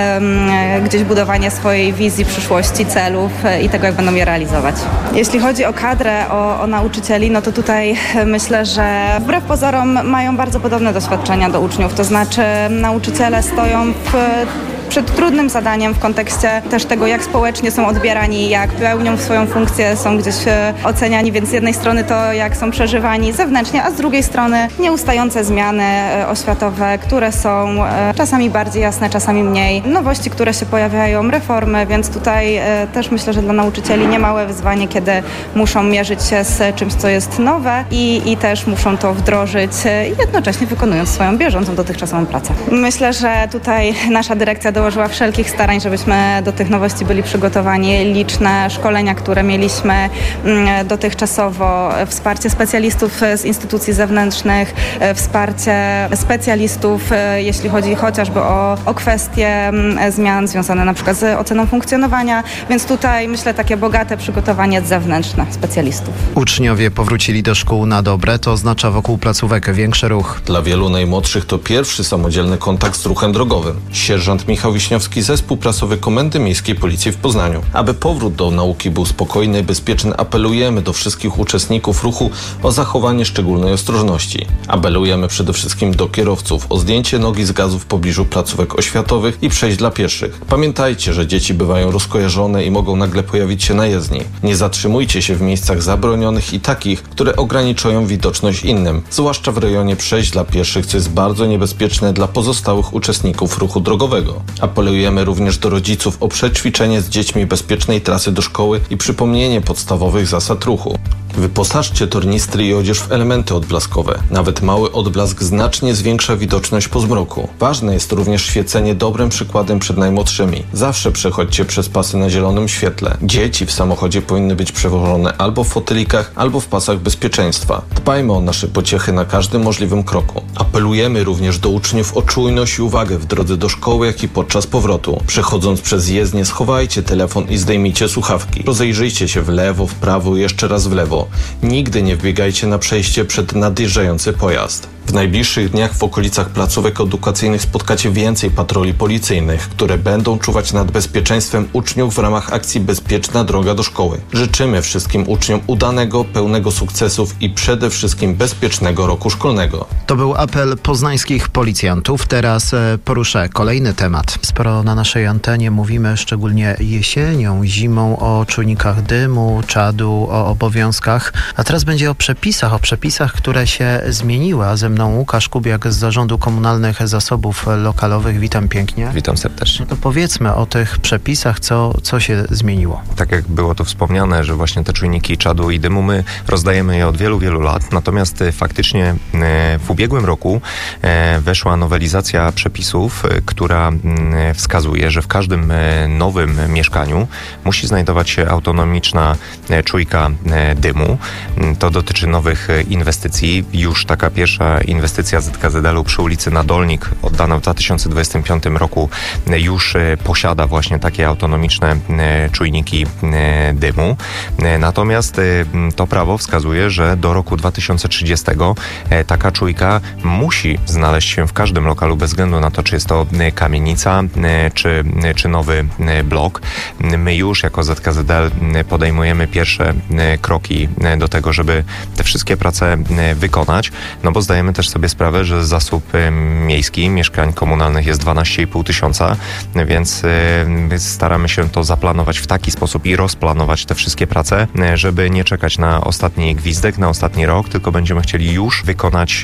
gdzieś budowanie swojej wizji przyszłości, celów i tego, jak będą je realizować. Jeśli chodzi o kadrę, o nauczycieli, no to tutaj myślę, że wbrew pozorom mają bardzo podobne doświadczenia do uczniów, to znaczy nauczyciele stoją przed trudnym zadaniem w kontekście też tego, jak społecznie są odbierani, jak pełnią swoją funkcję, są gdzieś oceniani, więc z jednej strony to, jak są przeżywani zewnętrznie, a z drugiej strony nieustające zmiany oświatowe, które są czasami bardziej jasne, czasami mniej, nowości, które się pojawiają, reformy, więc tutaj też myślę, że dla nauczycieli niemałe wyzwanie, kiedy muszą mierzyć się z czymś, co jest nowe i też muszą to wdrożyć, jednocześnie wykonując swoją bieżącą dotychczasową pracę. Myślę, że tutaj nasza dyrekcja dołożyła wszelkich starań, żebyśmy do tych nowości byli przygotowani. Liczne szkolenia, które mieliśmy dotychczasowo, wsparcie specjalistów z instytucji zewnętrznych, wsparcie specjalistów, jeśli chodzi chociażby o kwestie zmian związane na przykład z oceną funkcjonowania, więc tutaj myślę takie bogate przygotowanie zewnętrzne specjalistów. Uczniowie powrócili do szkół na dobre, to oznacza wokół placówek większy ruch. Dla wielu najmłodszych to pierwszy samodzielny kontakt z ruchem drogowym. Sierżant Michał Wiśniowski, zespół prasowy Komendy Miejskiej Policji w Poznaniu. Aby powrót do nauki był spokojny i bezpieczny, apelujemy do wszystkich uczestników ruchu o zachowanie szczególnej ostrożności. Apelujemy przede wszystkim do kierowców o zdjęcie nogi z gazu w pobliżu placówek oświatowych i przejść dla pieszych. Pamiętajcie, że dzieci bywają rozkojarzone i mogą nagle pojawić się na jezdni. Nie zatrzymujcie się w miejscach zabronionych i takich, które ograniczają widoczność innym, zwłaszcza w rejonie przejść dla pieszych, co jest bardzo niebezpieczne dla pozostałych uczestników ruchu drogowego. Apelujemy również do rodziców o przećwiczenie z dziećmi bezpiecznej trasy do szkoły i przypomnienie podstawowych zasad ruchu. Wyposażcie tornistry i odzież w elementy odblaskowe. Nawet mały odblask znacznie zwiększa widoczność po zmroku. Ważne jest również świecenie dobrym przykładem przed najmłodszymi. Zawsze przechodźcie przez pasy na zielonym świetle. Dzieci w samochodzie powinny być przewożone albo w fotelikach, albo w pasach bezpieczeństwa. Dbajmy o nasze pociechy na każdym możliwym kroku. Apelujemy również do uczniów o czujność i uwagę w drodze do szkoły, jak i podczas powrotu. Przechodząc przez jezdnię, schowajcie telefon i zdejmijcie słuchawki. Rozejrzyjcie się w lewo, w prawo i jeszcze raz w lewo. Nigdy nie wbiegajcie na przejście przed nadjeżdżający pojazd. W najbliższych dniach w okolicach placówek edukacyjnych spotkacie więcej patroli policyjnych, które będą czuwać nad bezpieczeństwem uczniów w ramach akcji Bezpieczna droga do szkoły. Życzymy wszystkim uczniom udanego, pełnego sukcesów i przede wszystkim bezpiecznego roku szkolnego. To był apel poznańskich policjantów. Teraz poruszę kolejny temat. Sporo na naszej antenie mówimy szczególnie jesienią, zimą o czujnikach dymu, czadu, o obowiązkach. A teraz będzie o przepisach, które się zmieniły. A ze mną Łukasz Kubiak z Zarządu Komunalnych Zasobów Lokalowych. Witam pięknie. Witam serdecznie. No to powiedzmy o tych przepisach, co się zmieniło. Tak jak było to wspomniane, że właśnie te czujniki czadu i dymu my rozdajemy je od wielu, wielu lat. Natomiast faktycznie w ubiegłym roku weszła nowelizacja przepisów, która wskazuje, że w każdym nowym mieszkaniu musi znajdować się autonomiczna czujka dymu. To dotyczy nowych inwestycji. Już taka pierwsza inwestycja ZKZL-u przy ulicy Nadolnik, oddana w 2025 roku, już posiada właśnie takie autonomiczne czujniki dymu. Natomiast to prawo wskazuje, że do roku 2030 taka czujka musi znaleźć się w każdym lokalu, bez względu na to, czy jest to kamienica, czy nowy blok. My już jako ZKZL podejmujemy pierwsze kroki do tego, żeby te wszystkie prace wykonać, no bo zdajemy też sobie sprawę, że zasób miejski mieszkań komunalnych jest 12,5 tysiąca, więc staramy się to zaplanować w taki sposób i rozplanować te wszystkie prace, żeby nie czekać na ostatni gwizdek, na ostatni rok, tylko będziemy chcieli już wykonać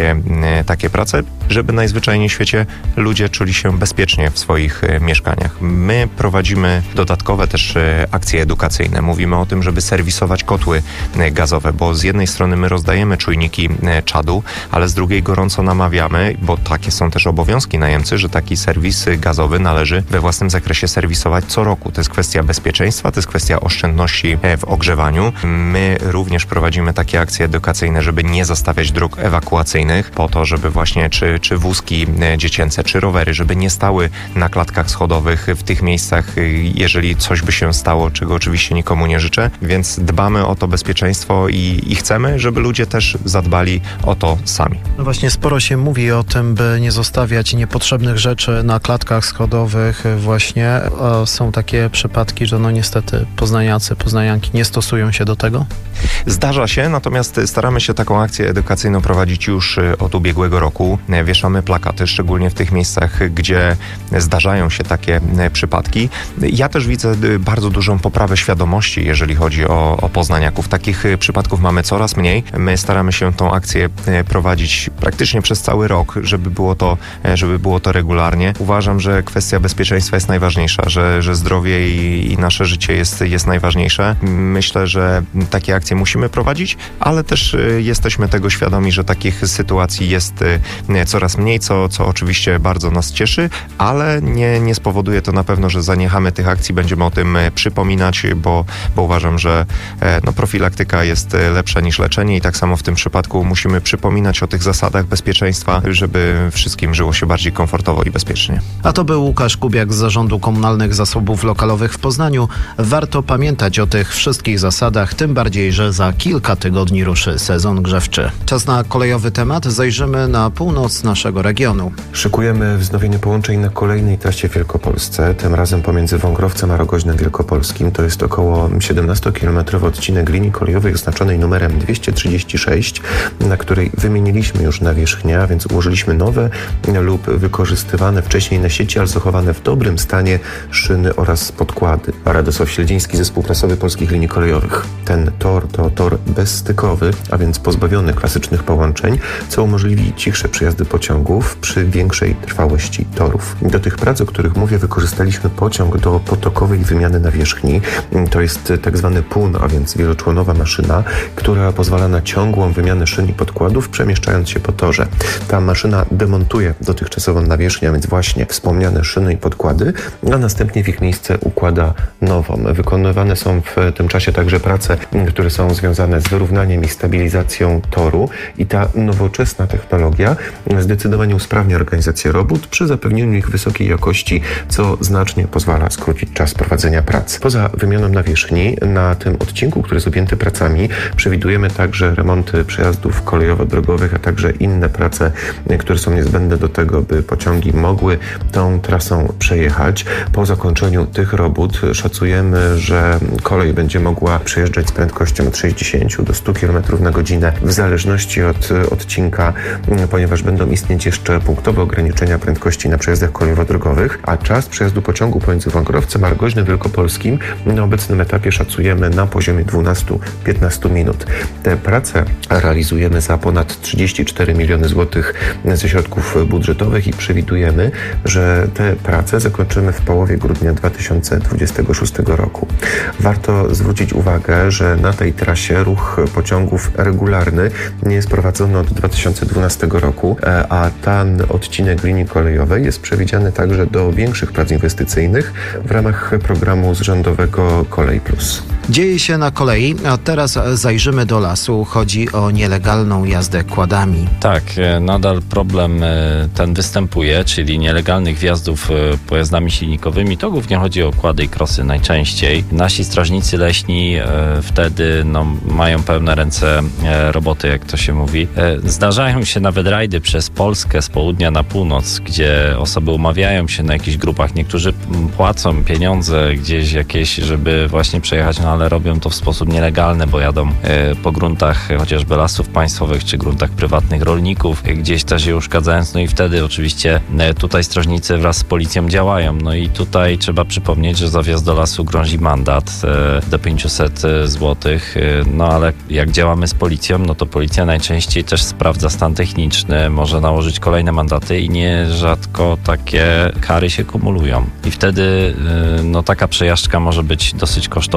takie prace, żeby najzwyczajniej w świecie ludzie czuli się bezpiecznie w swoich mieszkaniach. My prowadzimy dodatkowe też akcje edukacyjne. Mówimy o tym, żeby serwisować kotły gazowe, bo z jednej strony my rozdajemy czujniki czadu, ale z drugiej gorąco namawiamy, bo takie są też obowiązki najemcy, że taki serwis gazowy należy we własnym zakresie serwisować co roku. To jest kwestia bezpieczeństwa, to jest kwestia oszczędności w ogrzewaniu. My również prowadzimy takie akcje edukacyjne, żeby nie zostawiać dróg ewakuacyjnych po to, żeby właśnie czy wózki dziecięce, czy rowery, żeby nie stały na klatkach schodowych w tych miejscach, jeżeli coś by się stało, czego oczywiście nikomu nie życzę, więc dbamy o to bezpieczeństwo i chcemy, żeby ludzie też zadbali o to sami. No właśnie, sporo się mówi o tym, by nie zostawiać niepotrzebnych rzeczy na klatkach schodowych właśnie. Są takie przypadki, że no niestety poznaniacy, poznanianki nie stosują się do tego? Zdarza się, natomiast staramy się taką akcję edukacyjną prowadzić już od ubiegłego roku. Wieszamy plakaty, szczególnie w tych miejscach, gdzie zdarzają się takie przypadki. Ja też widzę bardzo dużą poprawę świadomości, jeżeli chodzi o poznaniaków. Takich przypadków mamy coraz mniej. My staramy się tą akcję prowadzić praktycznie przez cały rok, żeby było to regularnie. Uważam, że kwestia bezpieczeństwa jest najważniejsza, że zdrowie i nasze życie jest najważniejsze. Myślę, że takie akcje musimy prowadzić, ale też jesteśmy tego świadomi, że takich sytuacji jest coraz mniej, co oczywiście bardzo nas cieszy, ale nie spowoduje to na pewno, że zaniechamy tych akcji, będziemy o tym przypominać, bo uważam, że profilaktyka jest lepsza niż leczenie i tak samo w tym przypadku musimy przypominać o tych zasadach bezpieczeństwa, żeby wszystkim żyło się bardziej komfortowo i bezpiecznie. A to był Łukasz Kubiak z Zarządu Komunalnych Zasobów Lokalowych w Poznaniu. Warto pamiętać o tych wszystkich zasadach, tym bardziej, że za kilka tygodni ruszy sezon grzewczy. Czas na kolejowy temat. Zajrzymy na północ naszego regionu. Szykujemy wznowienie połączeń na kolejnej trasie w Wielkopolsce, tym razem pomiędzy Wągrowcem a Rogoźnem Wielkopolskim. To jest około 17-kilometrowy odcinek linii kolejowej oznaczonej numerem 236, na której wymieniliśmy już nawierzchnię, a więc ułożyliśmy nowe lub wykorzystywane wcześniej na sieci, ale zachowane w dobrym stanie szyny oraz podkłady. Radosław Śledziński, zespół prasowy Polskich Linii Kolejowych. Ten tor to tor bezstykowy, a więc pozbawiony klasycznych połączeń, co umożliwi cichsze przejazdy pociągów przy większej trwałości torów. Do tych prac, o których mówię, wykorzystaliśmy pociąg do potokowej wymiany nawierzchni. To jest tak zwany PUN, a więc wieloczłonowa maszyna, która pozwala na ciągłą wymianę szyn i podkładów, przemieszczając się po torze. Ta maszyna demontuje dotychczasową nawierzchnię, a więc właśnie wspomniane szyny i podkłady, a następnie w ich miejsce układa nową. Wykonywane są w tym czasie także prace, które są związane z wyrównaniem i stabilizacją toru i ta nowoczesna technologia zdecydowanie usprawnia organizację robót przy zapewnieniu ich wysokiej jakości, co znacznie pozwala skrócić czas prowadzenia prac. Poza wymianą nawierzchni na tym odcinku, który jest objęty pracami, przewidujemy także remonty przejazdów kolejowo-drogowych, a także inne prace, które są niezbędne do tego, by pociągi mogły tą trasą przejechać. Po zakończeniu tych robót szacujemy, że kolej będzie mogła przejeżdżać z prędkością od 60 do 100 km na godzinę w zależności od odcinka, ponieważ będą istnieć jeszcze punktowe ograniczenia prędkości na przejazdach kolejowo-drogowych, a czas przejazdu pociągu pomiędzy Wągrowcem a Rogoźnem Wielkopolskim na obecnym etapie szacujemy na poziomie 12-15 minut. Te prace realizujemy za ponad 34 miliony złotych ze środków budżetowych i przewidujemy, że te prace zakończymy w połowie grudnia 2026 roku. Warto zwrócić uwagę, że na tej trasie ruch pociągów regularny nie jest prowadzony od 2012 roku, a ten odcinek linii kolejowej jest przewidziany także do większych prac inwestycyjnych w ramach programu rządowego Kolej Plus. Dzieje się na kolei, a teraz zajrzymy do lasu. Chodzi o nielegalną jazdę quadami. Tak, nadal problem ten występuje, czyli nielegalnych wjazdów pojazdami silnikowymi. To głównie chodzi o quady i crossy najczęściej. Nasi strażnicy leśni wtedy mają pełne ręce roboty, jak to się mówi. Zdarzają się nawet rajdy przez Polskę z południa na północ, gdzie osoby umawiają się na jakichś grupach. Niektórzy płacą pieniądze gdzieś jakieś, żeby właśnie przejechać, ale robią to w sposób nielegalny, bo jadą po gruntach chociażby lasów państwowych, czy gruntach prywatnych rolników, gdzieś też je uszkadzając. No i wtedy oczywiście tutaj strażnicy wraz z policją działają. No i tutaj trzeba przypomnieć, że za wjazd do lasu grozi mandat do 500 zł. No ale jak działamy z policją, no to policja najczęściej też sprawdza stan techniczny, może nałożyć kolejne mandaty i nierzadko takie kary się kumulują. I wtedy taka przejażdżka może być dosyć kosztowna po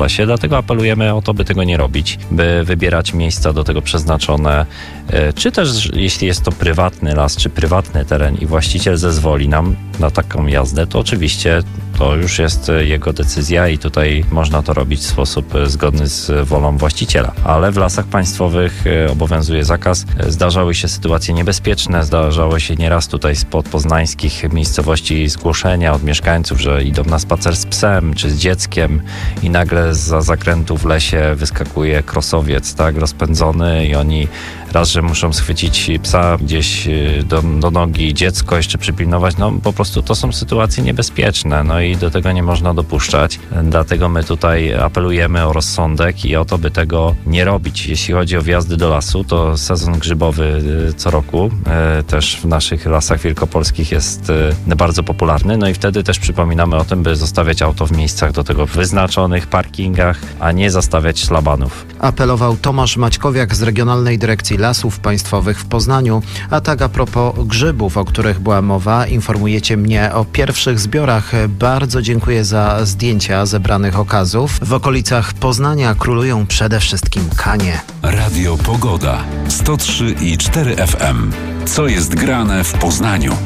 lesie. Dlatego apelujemy o to, by tego nie robić, by wybierać miejsca do tego przeznaczone, czy też jeśli jest to prywatny las, czy prywatny teren i właściciel zezwoli nam na taką jazdę, to oczywiście to już jest jego decyzja i tutaj można to robić w sposób zgodny z wolą właściciela. Ale w lasach państwowych obowiązuje zakaz. Zdarzały się sytuacje niebezpieczne, zdarzało się nieraz tutaj spod poznańskich miejscowości zgłoszenia od mieszkańców, że idą na spacer z psem czy z dzieckiem i nagle zza zakrętu w lesie wyskakuje krosowiec, tak, rozpędzony i oni raz, że muszą schwycić psa gdzieś do nogi, dziecko jeszcze przypilnować, no po prostu to są sytuacje niebezpieczne, no i do tego nie można dopuszczać. Dlatego my tutaj apelujemy o rozsądek i o to, by tego nie robić. Jeśli chodzi o wjazdy do lasu, to sezon grzybowy co roku też w naszych lasach wielkopolskich jest bardzo popularny, no i wtedy też przypominamy o tym, by zostawiać auto w miejscach do tego wyznaczonych, parkingach, a nie zastawiać szlabanów. Apelował Tomasz Maćkowiak z Regionalnej Dyrekcji Lasów Państwowych w Poznaniu. A tak a propos grzybów, o których była mowa, informujecie mnie o pierwszych zbiorach. Bardzo dziękuję za zdjęcia zebranych okazów. W okolicach Poznania królują przede wszystkim kanie. Radio Pogoda 103,4 FM. Co jest grane w Poznaniu?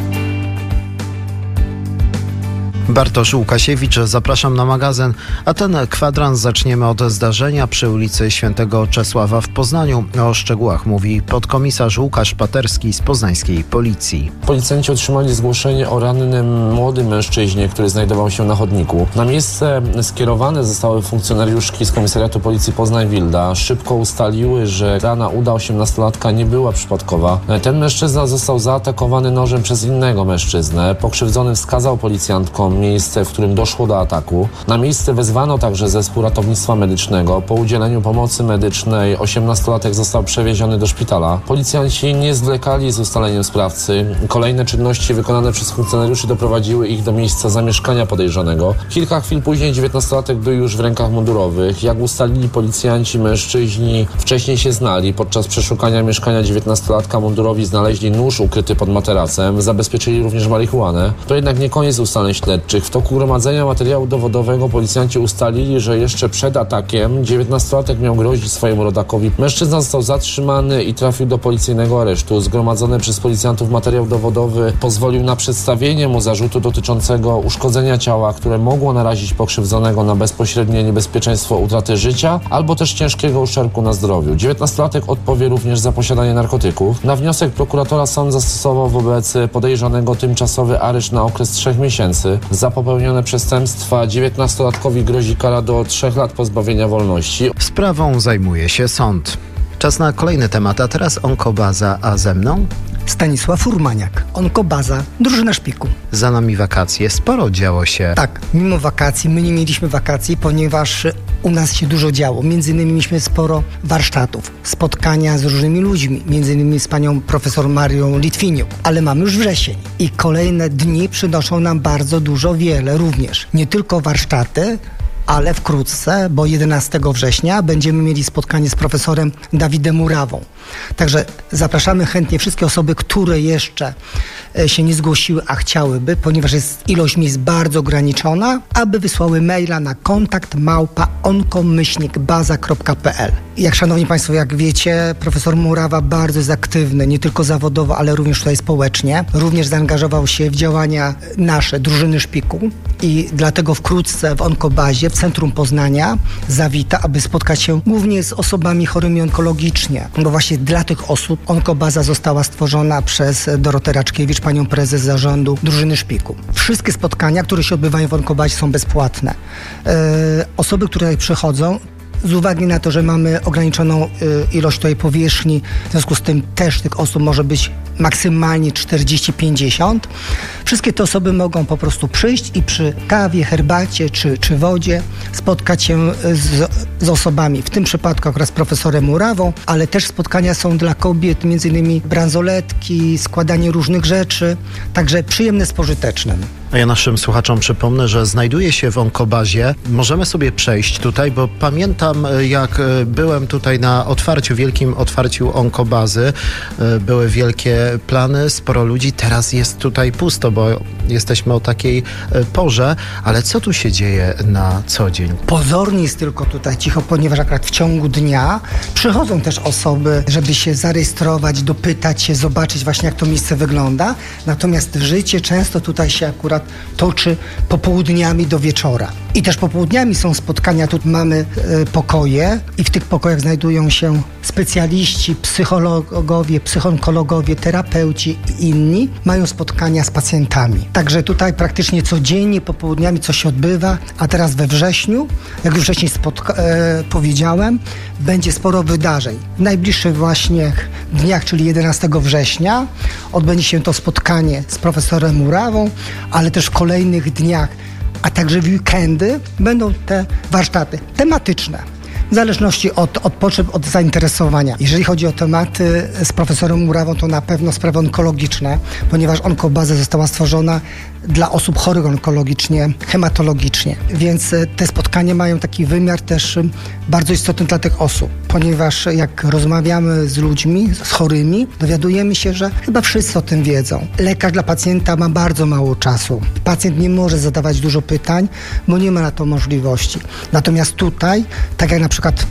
Bartosz Łukasiewicz, zapraszam na magazyn, a ten kwadrans zaczniemy od zdarzenia przy ulicy Świętego Czesława w Poznaniu. O szczegółach mówi podkomisarz Łukasz Paterski z poznańskiej policji. Policjanci otrzymali zgłoszenie o rannym młodym mężczyźnie, który znajdował się na chodniku. Na miejsce skierowane zostały funkcjonariuszki z Komisariatu Policji Poznań-Wilda. Szybko ustaliły, że rana uda 18-latka nie była przypadkowa. Ten mężczyzna został zaatakowany nożem przez innego mężczyznę. Pokrzywdzony wskazał policjantkom miejsce, w którym doszło do ataku. Na miejsce wezwano także zespół ratownictwa medycznego. Po udzieleniu pomocy medycznej 18-latek został przewieziony do szpitala. Policjanci nie zwlekali z ustaleniem sprawcy. Kolejne czynności wykonane przez funkcjonariuszy doprowadziły ich do miejsca zamieszkania podejrzanego. Kilka chwil później 19-latek był już w rękach mundurowych. Jak ustalili policjanci, mężczyźni wcześniej się znali. Podczas przeszukania mieszkania 19-latka mundurowi znaleźli nóż ukryty pod materacem. Zabezpieczyli również marihuanę. To jednak nie koniec ustaleń śledczych. W toku gromadzenia materiału dowodowego policjanci ustalili, że jeszcze przed atakiem 19-latek miał grozić swojemu rodakowi. Mężczyzna został zatrzymany i trafił do policyjnego aresztu. Zgromadzony przez policjantów materiał dowodowy pozwolił na przedstawienie mu zarzutu dotyczącego uszkodzenia ciała, które mogło narazić pokrzywdzonego na bezpośrednie niebezpieczeństwo utraty życia albo też ciężkiego uszczerbku na zdrowiu. 19-latek odpowie również za posiadanie narkotyków. Na wniosek prokuratora sąd zastosował wobec podejrzanego tymczasowy areszt na okres 3 miesięcy. Za popełnione przestępstwa 19-latkowi grozi kara do 3 lat pozbawienia wolności. Sprawą zajmuje się sąd. Czas na kolejny temat, a teraz Onkobaza, a ze mną? Stanisław Furmaniak, Onkobaza, drużyna Szpiku. Za nami wakacje, sporo działo się. Tak, mimo wakacji, my nie mieliśmy wakacji, ponieważ u nas się dużo działo. Między innymi mieliśmy sporo warsztatów, spotkania z różnymi ludźmi, między innymi z panią profesor Marią Litwiniuk. Ale mamy już wrzesień i kolejne dni przynoszą nam bardzo wiele również. Nie tylko warsztaty, ale wkrótce, bo 11 września będziemy mieli spotkanie z profesorem Dawidem Murawą. Także zapraszamy chętnie wszystkie osoby, które jeszcze się nie zgłosiły, a chciałyby, ponieważ jest ilość miejsc bardzo ograniczona, aby wysłały maila na kontakt@onko-baza.pl. Jak szanowni państwo, jak wiecie, profesor Murawa bardzo jest aktywny, nie tylko zawodowo, ale również tutaj społecznie. Również zaangażował się w działania nasze, drużyny Szpiku i dlatego wkrótce w Onkobazie, w centrum Poznania zawita, aby spotkać się głównie z osobami chorymi onkologicznie, bo właśnie dla tych osób Onkobaza została stworzona przez Dorotę Raczkiewicz, panią prezes zarządu drużyny Szpiku. Wszystkie spotkania, które się odbywają w Onkobazie, są bezpłatne. Osoby, które tutaj przychodzą, z uwagi na to, że mamy ograniczoną ilość tutaj powierzchni, w związku z tym też tych osób może być maksymalnie 40-50. Wszystkie te osoby mogą po prostu przyjść i przy kawie, herbacie czy wodzie spotkać się z osobami, w tym przypadku akurat z profesorem Murawą, ale też spotkania są dla kobiet, między innymi bransoletki, składanie różnych rzeczy, także przyjemne z pożytecznym. A ja naszym słuchaczom przypomnę, że znajduje się w Onkobazie. Możemy sobie przejść tutaj, bo pamiętam Pamiętam, jak byłem tutaj na wielkim otwarciu onkobazy. Były wielkie plany, sporo ludzi. Teraz jest tutaj pusto, bo jesteśmy o takiej porze. Ale co tu się dzieje na co dzień? Pozornie jest tylko tutaj cicho, ponieważ akurat w ciągu dnia przychodzą też osoby, żeby się zarejestrować, dopytać się, zobaczyć właśnie, jak to miejsce wygląda. Natomiast życie często tutaj się akurat toczy popołudniami do wieczora. I też popołudniami są spotkania, tu mamy pokoje i w tych pokojach znajdują się specjaliści, psychologowie, psychoonkologowie, terapeuci i inni. Mają spotkania z pacjentami. Także tutaj praktycznie codziennie popołudniami coś się odbywa, a teraz we wrześniu, jak już wcześniej powiedziałem, będzie sporo wydarzeń. W najbliższych właśnie dniach, czyli 11 września, odbędzie się to spotkanie z profesorem Murawą, ale też w kolejnych dniach, a także w weekendy będą te warsztaty tematyczne. W zależności od potrzeb, od zainteresowania. Jeżeli chodzi o tematy z profesorem Murawą, to na pewno sprawy onkologiczne, ponieważ onkobaza została stworzona dla osób chorych onkologicznie, hematologicznie. Więc te spotkania mają taki wymiar też bardzo istotny dla tych osób, ponieważ jak rozmawiamy z ludźmi, z chorymi, dowiadujemy się, że chyba wszyscy o tym wiedzą. Lekarz dla pacjenta ma bardzo mało czasu. Pacjent nie może zadawać dużo pytań, bo nie ma na to możliwości. Natomiast tutaj, tak jak na przykład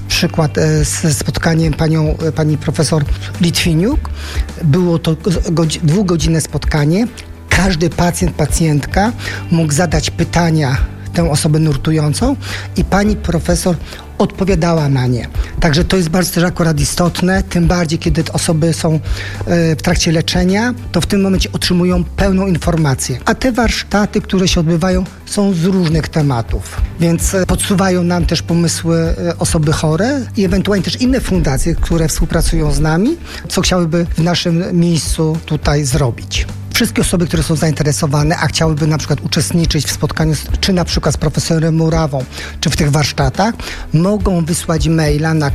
ze spotkaniem pani profesor Litwiniuk, było to dwugodzinne spotkanie. Każdy pacjent, pacjentka mógł zadać pytania tę osobę nurtującą i pani profesor odpowiadała na nie. Także to jest bardzo też akurat istotne, tym bardziej kiedy te osoby są w trakcie leczenia, to w tym momencie otrzymują pełną informację. A te warsztaty, które się odbywają, są z różnych tematów, więc podsuwają nam też pomysły osoby chore i ewentualnie też inne fundacje, które współpracują z nami, co chciałyby w naszym miejscu tutaj zrobić. Wszystkie osoby, które są zainteresowane, a chciałyby na przykład uczestniczyć w spotkaniu czy na przykład z profesorem Murawą, czy w tych warsztatach, mogą wysłać maila na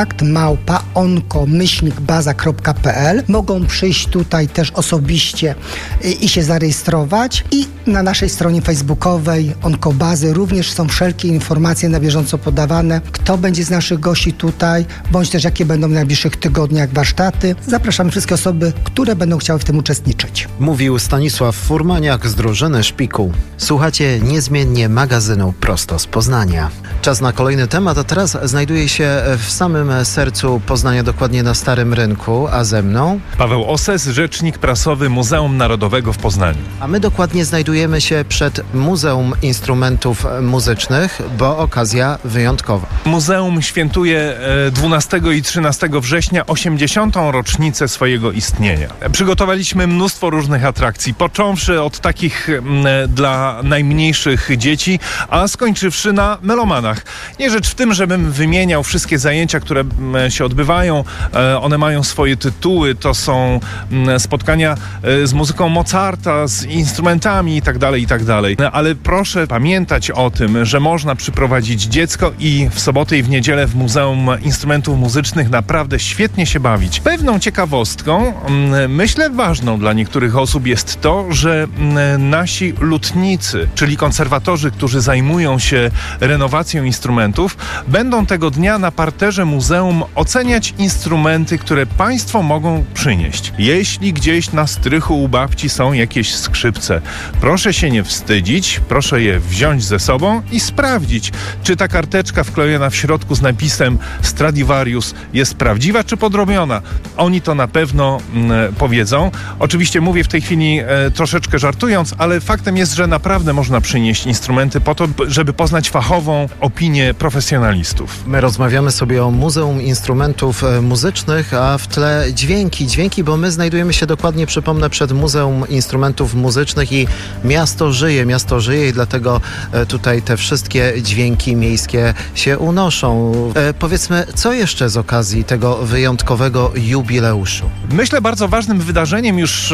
kontakt@onko-baza.pl. Mogą przyjść tutaj też osobiście i się zarejestrować. I na naszej stronie facebookowej Onkobazy również są wszelkie informacje na bieżąco podawane, kto będzie z naszych gości tutaj, bądź też jakie będą w najbliższych tygodniach warsztaty. Zapraszamy wszystkie osoby, które będą chciały w tym uczestniczyć. Mówił Stanisław Furmaniak z drużyny Szpiku. Słuchacie niezmiennie magazynu prosto z Poznania. Czas na kolejny temat, a teraz znajduję się w samym sercu Poznania, dokładnie na Starym Rynku, a ze mną Paweł Oses, rzecznik prasowy Muzeum Narodowego w Poznaniu. A my dokładnie znajdujemy się przed Muzeum Instrumentów Muzycznych, bo okazja wyjątkowa. Muzeum świętuje 12 i 13 września 80. rocznicę swojego istnienia. Przygotowaliśmy mnóstwo różnych atrakcji, począwszy od takich dla najmniejszych dzieci, a skończywszy na melomanach. Nie rzecz w tym, żebym wymieniał wszystkie zajęcia, które się odbywają. One mają swoje tytuły, to są spotkania z muzyką Mozarta, z instrumentami itd. Ale proszę pamiętać o tym, że można przyprowadzić dziecko i w sobotę i w niedzielę w Muzeum Instrumentów Muzycznych naprawdę świetnie się bawić. Pewną ciekawostką, myślę ważną dla niektórych osób jest to, że nasi lutnicy, czyli konserwatorzy, którzy zajmują się renowacją instrumentów, będą tego dnia na parterze muzeum oceniać instrumenty, które państwo mogą przynieść. Jeśli gdzieś na strychu u babci są jakieś skrzypce, proszę się nie wstydzić, proszę je wziąć ze sobą i sprawdzić, czy ta karteczka wklejona w środku z napisem Stradivarius jest prawdziwa czy podrobiona. Oni to na pewno powiedzą. Oczywiście mówię w tej chwili troszeczkę żartując, ale faktem jest, że naprawdę można przynieść instrumenty po to, żeby poznać fachową opinię profesjonalistów. My rozmawiamy sobie o Muzeum Instrumentów Muzycznych, a w tle dźwięki, bo my znajdujemy się dokładnie, przypomnę, przed Muzeum Instrumentów Muzycznych i miasto żyje i dlatego tutaj te wszystkie dźwięki miejskie się unoszą. Powiedzmy, co jeszcze z okazji tego wyjątkowego jubileuszu? Myślę, bardzo ważnym wydarzeniem już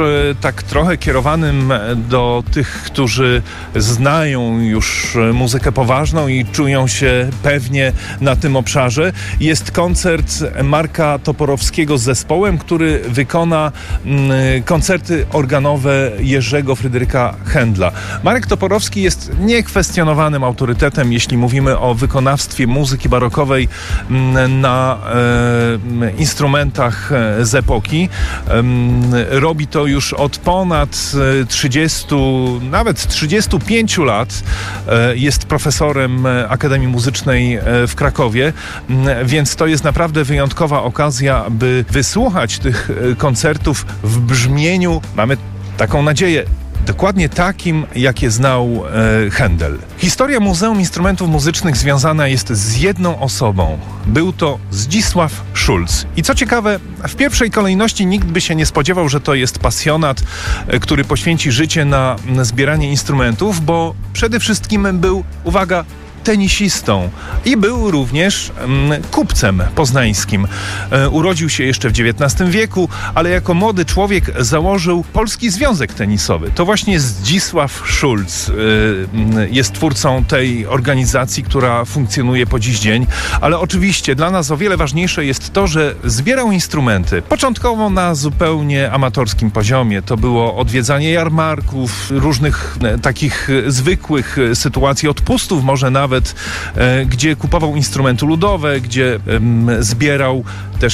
tak trochę kierowanym do tych, którzy znają już muzykę poważną i czują się pewnie na tym obszarze. Jest koncert Marka Toporowskiego z zespołem, który wykona koncerty organowe Jerzego Fryderyka Händla. Marek Toporowski jest niekwestionowanym autorytetem, jeśli mówimy o wykonawstwie muzyki barokowej na instrumentach z epoki. Robi to już od ponad 30, nawet 35 lat. Jest profesorem Akademii Muzycznej w Krakowie, więc to jest naprawdę wyjątkowa okazja, by wysłuchać tych koncertów w brzmieniu, mamy taką nadzieję, dokładnie takim, jakie znał Händel. Historia Muzeum Instrumentów Muzycznych związana jest z jedną osobą. Był to Zdzisław Schulz. I co ciekawe, w pierwszej kolejności nikt by się nie spodziewał, że to jest pasjonat, który poświęci życie na zbieranie instrumentów, bo przede wszystkim był, uwaga, tenisistą i był również kupcem poznańskim. Urodził się jeszcze w XIX wieku, ale jako młody człowiek założył Polski Związek Tenisowy. To właśnie Zdzisław Schulz jest twórcą tej organizacji, która funkcjonuje po dziś dzień, ale oczywiście dla nas o wiele ważniejsze jest to, że zbierał instrumenty. Początkowo na zupełnie amatorskim poziomie. To było odwiedzanie jarmarków, różnych takich zwykłych sytuacji, odpustów może nawet, gdzie kupował instrumenty ludowe, gdzie zbierał też